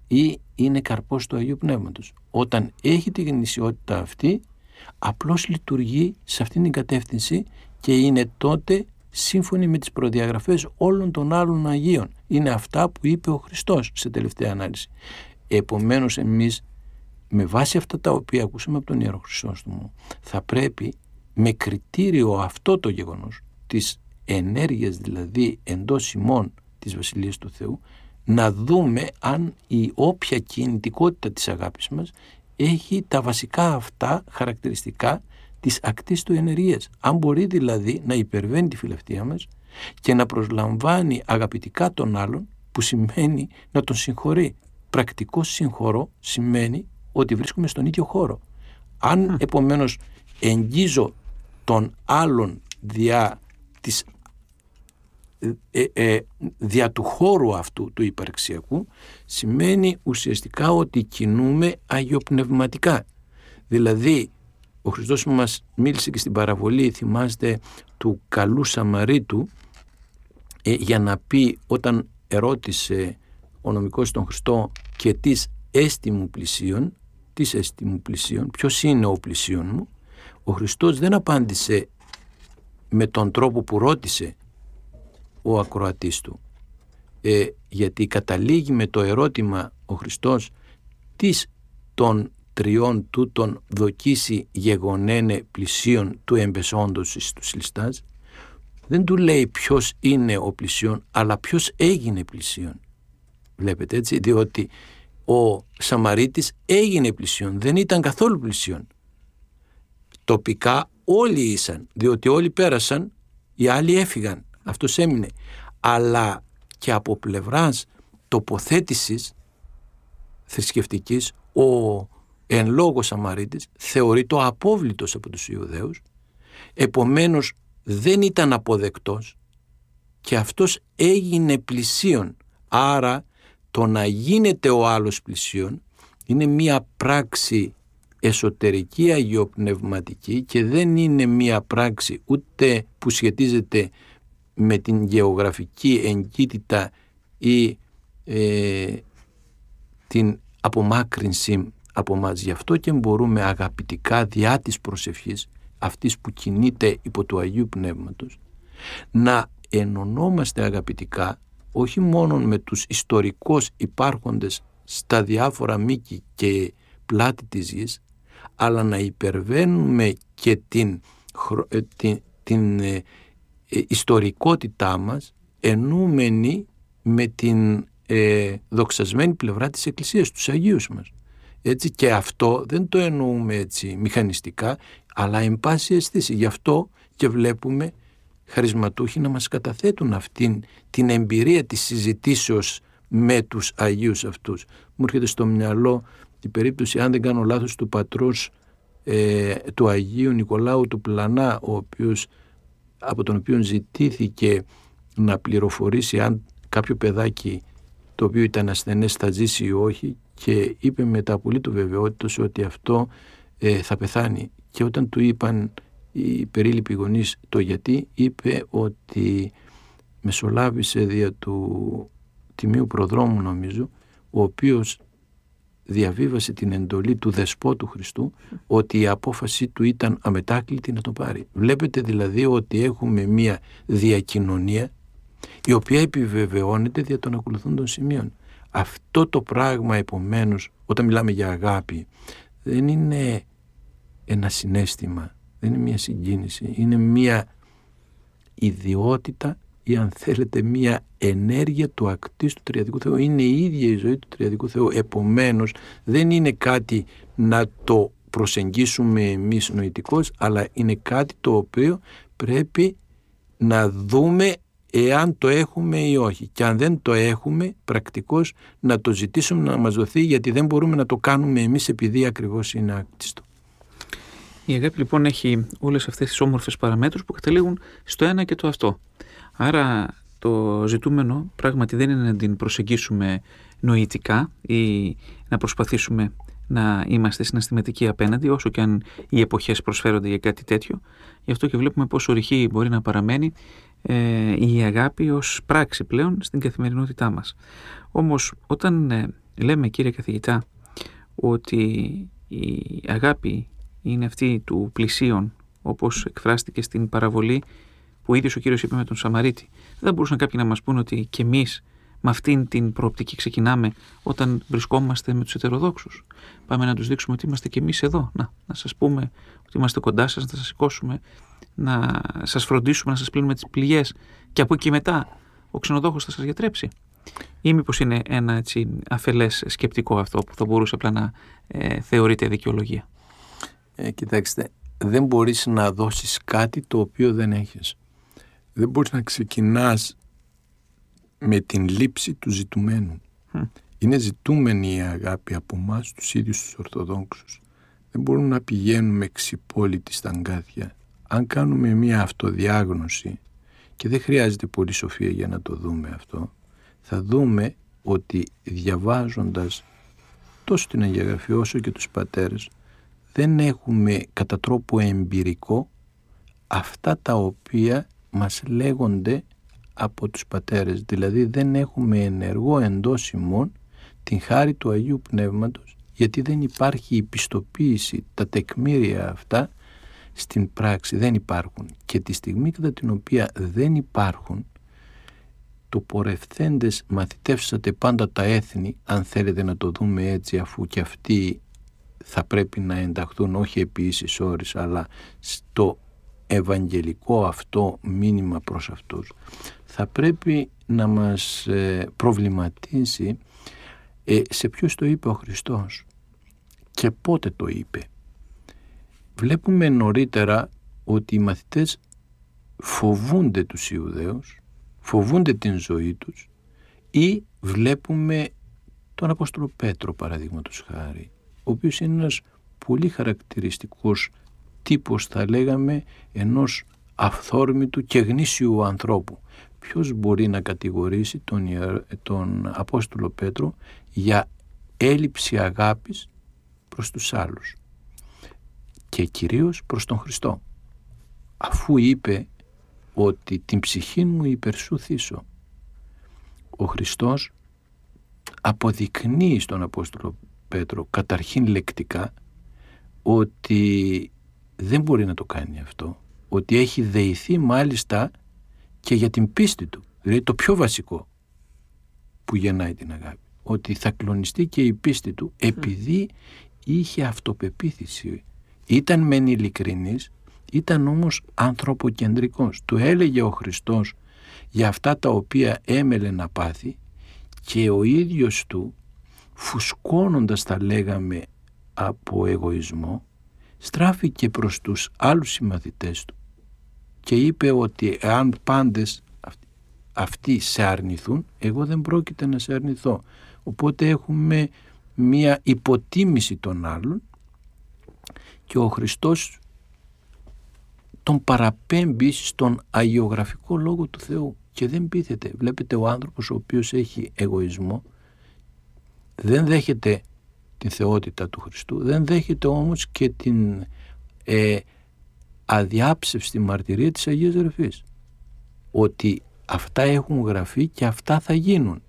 ή είναι καρπός του Αγίου Πνεύματος. Όταν έχει τη γνησιότητα αυτή, απλώς λειτουργεί σε αυτήν την κατεύθυνση και είναι τότε σύμφωνη με τις προδιαγραφές όλων των άλλων Αγίων. Είναι αυτά που είπε ο Χριστός σε τελευταία ανάλυση. Επομένως εμείς, με βάση αυτά τα οποία ακούσαμε από τον Ιερό Χρυσόστομο, θα πρέπει με κριτήριο αυτό το γεγονός της ενέργειας, δηλαδή εντός ημών της Βασιλείας του Θεού, να δούμε αν η όποια κινητικότητα της αγάπης μας έχει τα βασικά αυτά χαρακτηριστικά της ακτής του ενεργείας. Αν μπορεί δηλαδή να υπερβαίνει τη φιλαυτία μας και να προσλαμβάνει αγαπητικά τον άλλον που σημαίνει να τον συγχωρεί. Πρακτικός συγχωρώ σημαίνει ότι βρίσκομαι στον ίδιο χώρο. Αν mm. επομένως εγγίζω τον άλλον δια, της, ε, ε, δια του χώρου αυτού του υπαρξιακού, σημαίνει ουσιαστικά ότι κινούμε αγιοπνευματικά. Δηλαδή ο Χριστός μας μίλησε και στην παραβολή, θυμάστε, του καλού Σαμαρίτου, ε, για να πει, όταν ερώτησε ο νομικός τον Χριστό και της έστι μου πλησίον, της έστι μου πλησίον, ποιος είναι ο πλησίον μου, ο Χριστός δεν απάντησε με τον τρόπο που ρώτησε ο ακροατής του, ε, γιατί καταλήγει με το ερώτημα ο Χριστός, της των τριών τούτων δοκίσει γεγονένε πλησίον του εμπεσόντος εις τους ληστάς. Δεν του λέει ποιος είναι ο πλησίον, αλλά ποιος έγινε πλησίον. Βλέπετε έτσι, διότι ο Σαμαρίτης έγινε πλησίον, δεν ήταν καθόλου πλησίον. Τοπικά όλοι ήσαν, διότι όλοι πέρασαν, οι άλλοι έφυγαν, αυτός έμεινε. Αλλά και από πλευράς τοποθέτησης θρησκευτικής, ο εν λόγω Σαμαρίτης θεωρείται απόβλητος από τους Ιουδαίους, επομένως δεν ήταν αποδεκτός και αυτός έγινε πλησίον. Άρα το να γίνεται ο άλλος πλησίον είναι μία πράξη εσωτερική αγιοπνευματική και δεν είναι μία πράξη ούτε που σχετίζεται με την γεωγραφική εγκύτητα ή ε, την απομάκρυνση από μας. Γι' αυτό και μπορούμε αγαπητικά διά της προσευχής, αυτής που κινείται υπό του Αγίου Πνεύματος, να ενωνόμαστε αγαπητικά όχι μόνο με τους ιστορικώς υπάρχοντες στα διάφορα μήκη και πλάτη της γης, αλλά να υπερβαίνουμε και την, την, την ε, ε, ιστορικότητά μας ενούμενη με την ε, δοξασμένη πλευρά της Εκκλησίας, τους Αγίους μας. Έτσι, και αυτό δεν το εννοούμε έτσι μηχανιστικά, αλλά εν πάση αισθήση. Γι' αυτό και βλέπουμε χαρισματούχοι να μας καταθέτουν αυτήν την εμπειρία της συζητήσεως με τους Αγίους αυτούς. Μου έρχεται στο μυαλό η περίπτωση, αν δεν κάνω λάθος, του πατρός ε, του Αγίου Νικολάου του Πλανά, ο οποίος, από τον οποίο ζητήθηκε να πληροφορήσει αν κάποιο παιδάκι το οποίο ήταν ασθενές θα ζήσει ή όχι, και είπε με τα απολύτου βεβαιότητος ότι αυτό ε, θα πεθάνει. Και όταν του είπαν οι περίληποι γονείς το γιατί, είπε ότι μεσολάβησε δια του Τιμίου Προδρόμου, νομίζω, ο οποίος διαβίβασε την εντολή του Δεσπότου Χριστού ότι η απόφαση του ήταν αμετάκλητη να το πάρει. Βλέπετε δηλαδή ότι έχουμε μία διακοινωνία η οποία επιβεβαιώνεται δια των ακολουθούντων σημείων. Αυτό το πράγμα επομένως, όταν μιλάμε για αγάπη, δεν είναι ένα συναίσθημα, δεν είναι μια συγκίνηση, είναι μια ιδιότητα ή αν θέλετε μια ενέργεια του ακτίστου Τριαδικού Θεού. Είναι η ίδια η ζωή του Τριαδικού Θεού. Επομένως δεν είναι κάτι να το προσεγγίσουμε εμείς νοητικώς, αλλά είναι κάτι το οποίο πρέπει να δούμε εάν το έχουμε ή όχι. Και αν δεν το έχουμε πρακτικώς, να το ζητήσουμε να μας δοθεί, γιατί δεν μπορούμε να το κάνουμε εμείς επειδή ακριβώς είναι άκτιστο. Η αγάπη λοιπόν έχει όλες αυτές τις όμορφες παραμέτρους που καταλήγουν στο ένα και το αυτό. Άρα το ζητούμενο πράγματι δεν είναι να την προσεγγίσουμε νοητικά ή να προσπαθήσουμε να είμαστε συναισθηματικοί απέναντι, όσο και αν οι εποχές προσφέρονται για κάτι τέτοιο. Γι' αυτό και βλέπουμε πόσο ορυχή μπορεί να παραμένει ε, η αγάπη ως πράξη πλέον στην καθημερινότητά μας. Όμως όταν ε, λέμε, κύριε καθηγητά, ότι η αγάπη είναι αυτή του πλησίον, όπως εκφράστηκε στην παραβολή που ο ίδιος ο Κύριος είπε με τον Σαμαρίτη, δεν μπορούσαν κάποιοι να μας πούν ότι και εμείς με αυτήν την προοπτική ξεκινάμε όταν βρισκόμαστε με τους ετεροδόξους? Πάμε να τους δείξουμε ότι είμαστε και εμείς εδώ, να, να σας πούμε ότι είμαστε κοντά σας, να σας σηκώσουμε, να σας φροντίσουμε, να σας πλύνουμε τις πληγές και από εκεί μετά ο ξενοδόχος θα σας γιατρέψει. Ή μήπως είναι ένα έτσι αφελές σκεπτικό αυτό που θα μπορούσε απλά να ε, θεωρείται δικαιολογία? Ε, κοιτάξτε, δεν μπορείς να δώσεις κάτι το οποίο δεν έχεις. Δεν μπορείς να ξεκινάς με την λήψη του ζητουμένου. Mm. Είναι ζητούμενη η αγάπη από εμάς τους ίδιους τους Ορθοδόξους. Δεν μπορούμε να πηγαίνουμε ξυπόλυτοι στα αγκάθια. Αν κάνουμε μία αυτοδιάγνωση, και δεν χρειάζεται πολύ σοφία για να το δούμε αυτό, θα δούμε ότι διαβάζοντας τόσο την Αγία Γραφή όσο και τους πατέρες, δεν έχουμε κατά τρόπο εμπειρικό αυτά τα οποία μας λέγονται από τους πατέρες. Δηλαδή δεν έχουμε ενεργό εντός ημών την χάρη του Αγίου Πνεύματος, γιατί δεν υπάρχει η πιστοποίηση, τα τεκμήρια αυτά στην πράξη δεν υπάρχουν. Και τη στιγμή κατά την οποία δεν υπάρχουν, το πορευθέντες μαθητεύσατε πάντα τα έθνη, αν θέλετε να το δούμε έτσι, αφού και αυτοί θα πρέπει να ενταχθούν όχι επί ίσης όρης, αλλά στο ευαγγελικό αυτό μήνυμα προς αυτούς, θα πρέπει να μας προβληματίσει ε, σε ποιος το είπε ο Χριστός και πότε το είπε. Βλέπουμε νωρίτερα ότι οι μαθητές φοβούνται τους Ιουδαίους, φοβούνται την ζωή τους, ή βλέπουμε τον Απόστολο Πέτρο παραδείγματος χάρη, ο οποίος είναι ένας πολύ χαρακτηριστικός τύπος, θα λέγαμε, ενός αυθόρμητου και γνήσιου ανθρώπου. Ποιος μπορεί να κατηγορήσει τον, τον Απόστολο Πέτρο για έλλειψη αγάπης προς τους άλλους και κυρίως προς τον Χριστό, αφού είπε ότι την ψυχή μου υπέρ σου θύσω. Ο Χριστός αποδεικνύει στον Απόστολο Πέτρο καταρχήν λεκτικά ότι δεν μπορεί να το κάνει αυτό, ότι έχει δεηθεί μάλιστα και για την πίστη του, δηλαδή το πιο βασικό που γεννάει την αγάπη, ότι θα κλονιστεί και η πίστη του επειδή είχε αυτοπεποίθηση. Ήταν μεν ειλικρινής, ήταν όμως ανθρωποκεντρικός. Του έλεγε ο Χριστός για αυτά τα οποία έμελε να πάθει και ο ίδιος του, φουσκώνοντας τα λέγαμε από εγωισμό, στράφηκε προς τους άλλους συμμαθητές του και είπε ότι αν πάντες αυτοί σε αρνηθούν, εγώ δεν πρόκειται να σε αρνηθώ. Οπότε έχουμε μία υποτίμηση των άλλων και ο Χριστός τον παραπέμπει στον αγιογραφικό λόγο του Θεού και δεν πείθεται. Βλέπετε, ο άνθρωπος ο οποίος έχει εγωισμό δεν δέχεται την θεότητα του Χριστού, δεν δέχεται όμως και την ε, αδιάψευστη μαρτυρία της Αγίας Γραφής, ότι αυτά έχουν γραφεί και αυτά θα γίνουν,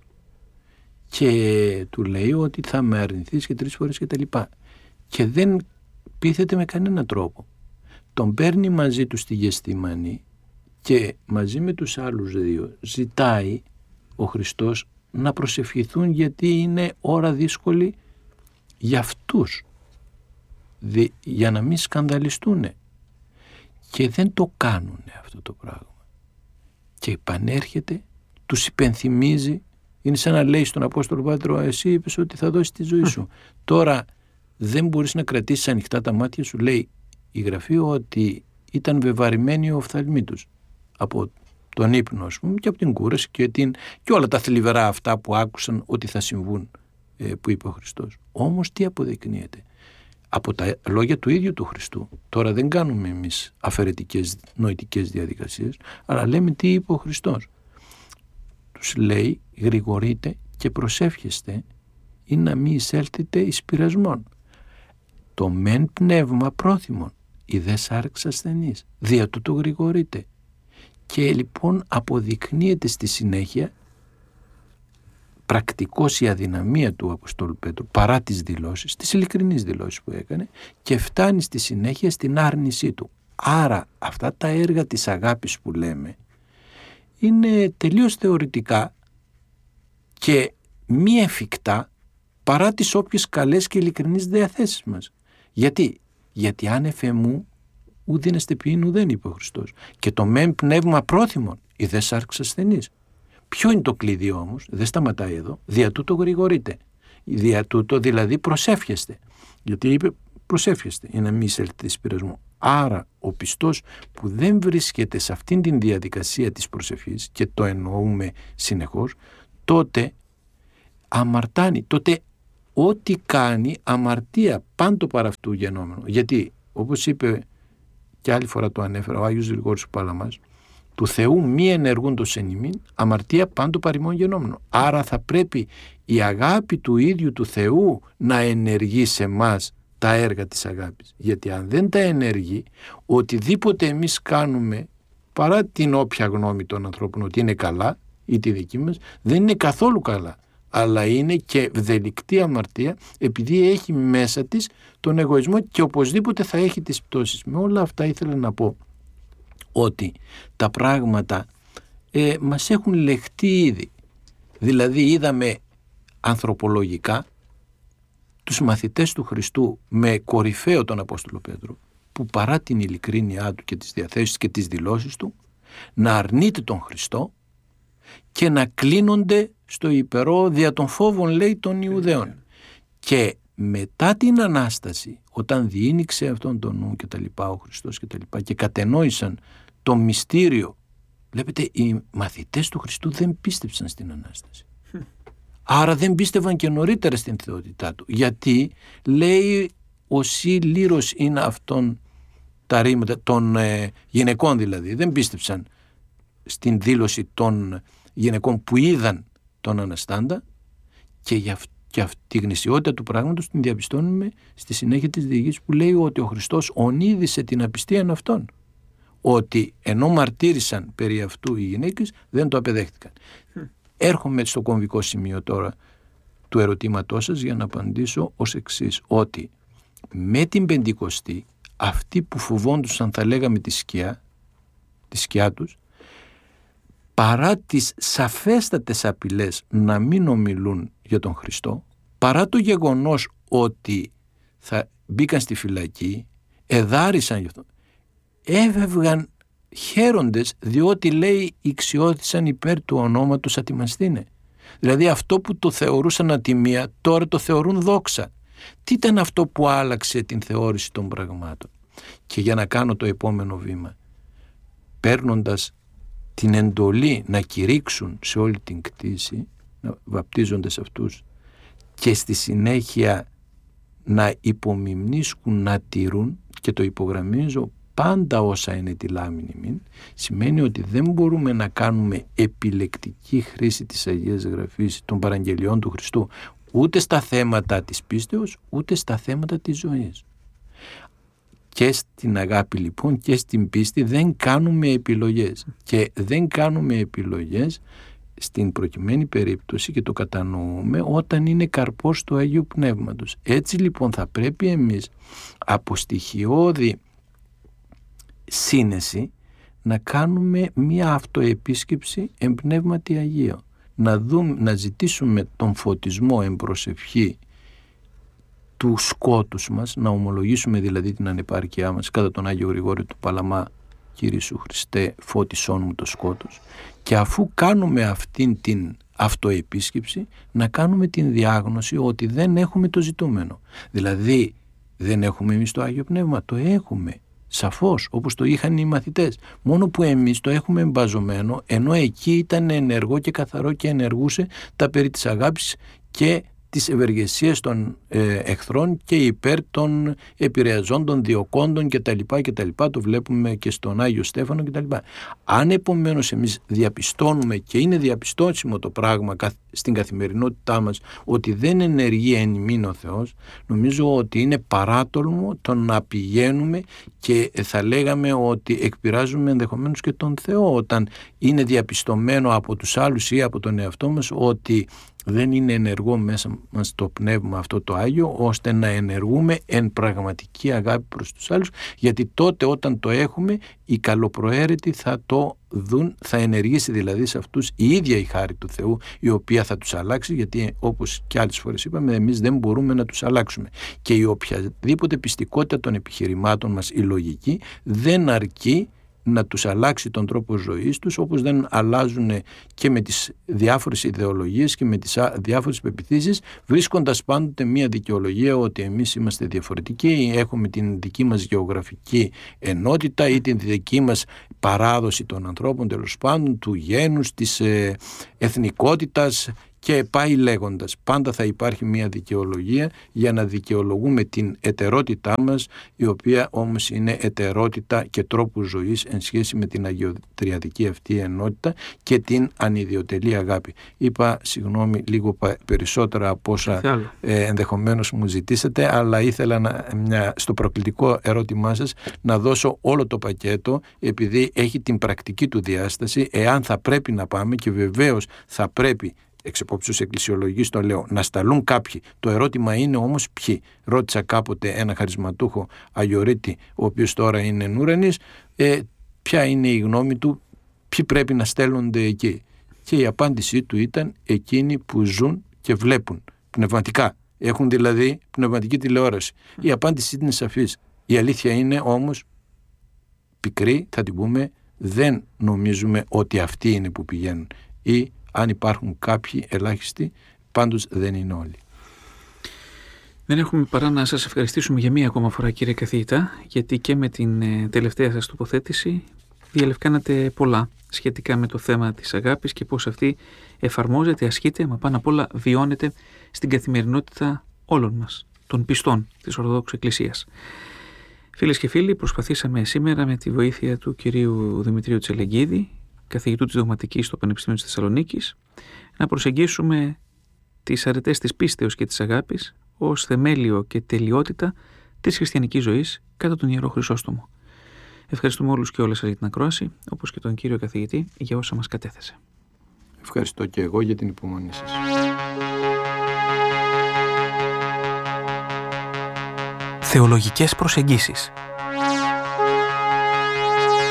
και του λέει ότι θα με αρνηθείς και τρεις φορές και τα λοιπά, και δεν πείθεται με κανένα τρόπο. Τον παίρνει μαζί του στη Γεστημανή και μαζί με τους άλλους δύο ζητάει ο Χριστός να προσευχηθούν, γιατί είναι ώρα δύσκολη για αυτούς, δι, για να μην σκανδαλιστούν, και δεν το κάνουν αυτό το πράγμα. Και επανέρχεται, τους υπενθυμίζει, είναι σαν να λέει στον Απόστολο Πέτρο, εσύ είπες ότι θα δώσεις τη ζωή σου, τώρα δεν μπορείς να κρατήσεις ανοιχτά τα μάτια σου. Λέει η Γραφή ότι ήταν βεβαρημένοι οφθαλμοί τους από τον ύπνο, ας πούμε, και από την κούραση και, την, και όλα τα θλιβερά αυτά που άκουσαν ότι θα συμβούν, ε, που είπε ο Χριστός. Όμως τι αποδεικνύεται? Από τα λόγια του ίδιου του Χριστού. Τώρα δεν κάνουμε εμείς αφαιρετικές νοητικές διαδικασίες, αλλά λέμε τι είπε ο Χριστός. Τους λέει, γρηγορείτε και προσεύχεστε ή να μην εισέλθετε εις πειρασμόν. Το μεν πνεύμα πρόθυμον, η δε σάρξ ασθενής, δια τούτο γρηγορείτε. Και λοιπόν αποδεικνύεται στη συνέχεια πρακτικώς η αδυναμία του Αποστόλου Πέτρου παρά τις δηλώσεις, τις ειλικρινείς δηλώσεις που έκανε, και φτάνει στη συνέχεια στην άρνησή του. Άρα αυτά τα έργα της αγάπης που λέμε είναι τελείως θεωρητικά και μη εφικτά παρά τις όποιες καλές και ειλικρινείς διαθέσεις μας. Γιατί? Γιατί άνευ εμού ουδήνεστε ποιήν ουδέν, είπε ο Χριστός. Και το μεν πνεύμα πρόθυμον, η δε σάρξ ασθενής. Ποιο είναι το κλειδί όμως? Δεν σταματάει εδώ. Δια τούτο γρηγορείτε. Δια τούτο δηλαδή προσεύχεστε. Γιατί είπε προσεύχεστε για να μην εισέλθετε εις πειρασμό. Άρα ο πιστός που δεν βρίσκεται σε αυτήν την διαδικασία της προσευχής, και το εννοούμε συνεχώς, τότε αμαρτάνει, τότε ό,τι κάνει αμαρτία πάντο παρά αυτού γενόμενο. Γιατί, όπως είπε και άλλη φορά το ανέφερα ο Άγιος Γρηγόρης ο Παλαμάς, του Θεού μη ενεργούντος εν ημίν, αμαρτία πάντο παρημών γενόμενο. Άρα θα πρέπει η αγάπη του ίδιου του Θεού να ενεργεί σε μας τα έργα της αγάπης. Γιατί αν δεν τα ενεργεί, οτιδήποτε εμείς κάνουμε, παρά την όποια γνώμη των ανθρώπων ότι είναι καλά ή τη δική μας, δεν είναι καθόλου καλά, αλλά είναι και βδελικτή αμαρτία, επειδή έχει μέσα της τον εγωισμό και οπωσδήποτε θα έχει τις πτώσεις. Με όλα αυτά ήθελα να πω ότι τα πράγματα ε, μας έχουν λεχτεί ήδη. Δηλαδή είδαμε ανθρωπολογικά τους μαθητές του Χριστού με κορυφαίο τον Απόστολο Πέτρο, που παρά την ειλικρίνειά του και τις διαθέσεις και τις δηλώσεις του, να αρνείται τον Χριστό και να κλείνονται στο υπερό δια των φόβων, λέει, των Ιουδαίων. Και μετά την Ανάσταση, όταν διήνυξε αυτόν τον νου και τα λοιπά ο Χριστός και τα λοιπά και κατενόησαν το μυστήριο, βλέπετε, οι μαθητές του Χριστού δεν πίστεψαν στην Ανάσταση. Άρα δεν πίστευαν και νωρίτερα στην θεότητά του. Γιατί λέει οσί λύρος είναι αυτόν τα ρήματα των ε, γυναικών, δηλαδή. Δεν πίστεψαν στην δήλωση των γυναικών που είδαν τον Αναστάντα, και για αυτή Και αυτή τη γνησιότητα του πράγματος την διαπιστώνουμε στη συνέχεια της διηγήσης που λέει ότι ο Χριστός ονείδησε την απιστία αυτών. Ότι ενώ μαρτύρησαν περί αυτού οι γυναίκες, δεν το απεδέχτηκαν. Mm. Έρχομαι στο κομβικό σημείο τώρα του ερωτήματός σας για να απαντήσω ως εξής, ότι με την Πεντηκοστή αυτοί που φοβόντουσαν, θα λέγαμε, τη σκιά, τη σκιά τους, παρά τις σαφέστατες απειλές να μην ομιλούν για τον Χριστό, παρά το γεγονός ότι θα μπήκαν στη φυλακή, εδάρισαν γι' αυτό, έβευγαν χαίροντες, διότι, λέει, ηξιώθησαν υπέρ του ονόματος ατιμασθήνε. Δηλαδή αυτό που το θεωρούσαν ατιμία, τώρα το θεωρούν δόξα. Τι ήταν αυτό που άλλαξε την θεώρηση των πραγμάτων? Και για να κάνω το επόμενο βήμα, παίρνοντας την εντολή να κηρύξουν σε όλη την κτήση, να βαπτίζονται σε αυτούς, και στη συνέχεια να υπομιμνίσκουν, να τηρούν, και το υπογραμμίζω, πάντα όσα είναι τη λάμινη μην, σημαίνει ότι δεν μπορούμε να κάνουμε επιλεκτική χρήση της Αγίας Γραφής, των παραγγελιών του Χριστού, ούτε στα θέματα της πίστεως, ούτε στα θέματα της ζωής. Και στην αγάπη λοιπόν και στην πίστη δεν κάνουμε επιλογές, και δεν κάνουμε επιλογές στην προκειμένη περίπτωση, και το κατανοούμε, όταν είναι καρπός του Αγίου Πνεύματος. Έτσι λοιπόν θα πρέπει εμείς από στοιχειώδη σύνεση να κάνουμε μία αυτοεπίσκεψη εν πνεύματι Αγίο, να, δούμε, να ζητήσουμε τον φωτισμό εν προσευχή του σκότους μας, να ομολογήσουμε δηλαδή την ανεπάρκειά μας κατά τον Άγιο Γρηγόριο του Παλαμά, Κύριε Σου Χριστέ, φώτισόν μου το σκότος. Και αφού κάνουμε αυτήν την αυτοεπίσκεψη, να κάνουμε την διάγνωση ότι δεν έχουμε το ζητούμενο. Δηλαδή δεν έχουμε εμείς το Άγιο Πνεύμα, το έχουμε σαφώς, όπως το είχαν οι μαθητές, μόνο που εμείς το έχουμε εμπαζωμένο, ενώ εκεί ήταν ενεργό και καθαρό και ενεργούσε τα περί της αγάπης και της ευεργεσίας των ε, εχθρών και υπέρ των επηρεαζόντων διοκόντων κτλ. κτλ. Το βλέπουμε και στον Άγιο Στέφανο κτλ. Αν επομένως εμείς διαπιστώνουμε, και είναι διαπιστώσιμο το πράγμα στην καθημερινότητά μας, ότι δεν ενεργεί εν ημίν ο Θεός, νομίζω ότι είναι παράτολμο το να πηγαίνουμε και θα λέγαμε ότι εκπειράζουμε ενδεχομένως και τον Θεό, όταν είναι διαπιστωμένο από τους άλλους ή από τον εαυτό μας ότι δεν είναι ενεργό μέσα μας το πνεύμα αυτό το Άγιο, ώστε να ενεργούμε εν πραγματική αγάπη προς τους άλλους, γιατί τότε όταν το έχουμε οι καλοπροαίρετοι θα το δουν, θα ενεργήσει δηλαδή σε αυτούς η ίδια η χάρη του Θεού, η οποία θα τους αλλάξει, γιατί όπως και άλλες φορές είπαμε, εμείς δεν μπορούμε να τους αλλάξουμε, και η οποιαδήποτε πιστικότητα των επιχειρημάτων μας, η λογική, δεν αρκεί να τους αλλάξει τον τρόπο ζωής τους, όπως δεν αλλάζουν και με τις διάφορες ιδεολογίες και με τις διάφορες πεποιθήσεις, βρίσκοντας πάντοτε μία δικαιολογία ότι εμείς είμαστε διαφορετικοί, έχουμε την δική μας γεωγραφική ενότητα ή την δική μας παράδοση των ανθρώπων, τέλος πάντων, του γένους, της ε, εθνικότητας, και πάει λέγοντας. Πάντα θα υπάρχει μια δικαιολογία για να δικαιολογούμε την ετερότητά μας, η οποία όμως είναι ετερότητα και τρόπου ζωής εν σχέση με την αγιοτριαδική αυτή ενότητα και την ανιδιοτελή αγάπη. Είπα, συγγνώμη, λίγο περισσότερα από όσα ε, ενδεχομένως μου ζητήσατε, αλλά ήθελα να, μια, στο προκλητικό ερώτημά σας να δώσω όλο το πακέτο, επειδή έχει την πρακτική του διάσταση, εάν θα πρέπει να πάμε, και βεβαίως θα πρέπει εξ επόψεως εκκλησιολογικής το λέω, να σταλούν κάποιοι. Το ερώτημα είναι όμως ποιοι. Ρώτησα κάποτε ένα χαρισματούχο αγιορείτη, ο οποίος τώρα είναι νουρανής, ε, ποια είναι η γνώμη του, ποιοι πρέπει να στέλνονται εκεί. Και η απάντησή του ήταν εκείνοι που ζουν και βλέπουν πνευματικά. Έχουν δηλαδή πνευματική τηλεόραση. Η απάντηση είναι σαφής. Η αλήθεια είναι όμως πικρή, θα την πούμε, δεν νομίζουμε ότι αυτοί είναι που πηγαίνουν. Ή αν υπάρχουν κάποιοι ελάχιστοι, πάντως δεν είναι όλοι. Δεν έχουμε παρά να σας ευχαριστήσουμε για μία ακόμα φορά, κύριε καθηγητά, γιατί και με την τελευταία σας τοποθέτηση διαλευκάνατε πολλά σχετικά με το θέμα της αγάπης και πώς αυτή εφαρμόζεται, ασκείται, μα πάνω απ' όλα βιώνεται στην καθημερινότητα όλων μας, των πιστών της Ορθοδόξου Εκκλησίας. Φίλες και φίλοι, προσπαθήσαμε σήμερα με τη βοήθεια του κυρίου Δημητρίου Τσελεγκίδη, καθηγητού της Δογματικής στο Πανεπιστήμιο της Θεσσαλονίκης, να προσεγγίσουμε τις αρετές της πίστεως και της αγάπης ως θεμέλιο και τελειότητα της χριστιανικής ζωής κατά τον Ιερό Χρυσόστομο. Ευχαριστούμε όλους και όλες σας για την ακρόαση, όπως και τον κύριο καθηγητή για όσα μας κατέθεσε. Ευχαριστώ και εγώ για την υπομονή σας. Θεολογικές προσεγγίσεις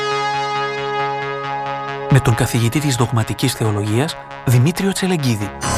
με τον καθηγητή της Δογματικής Θεολογίας Δημήτριο Τσελεγκίδη.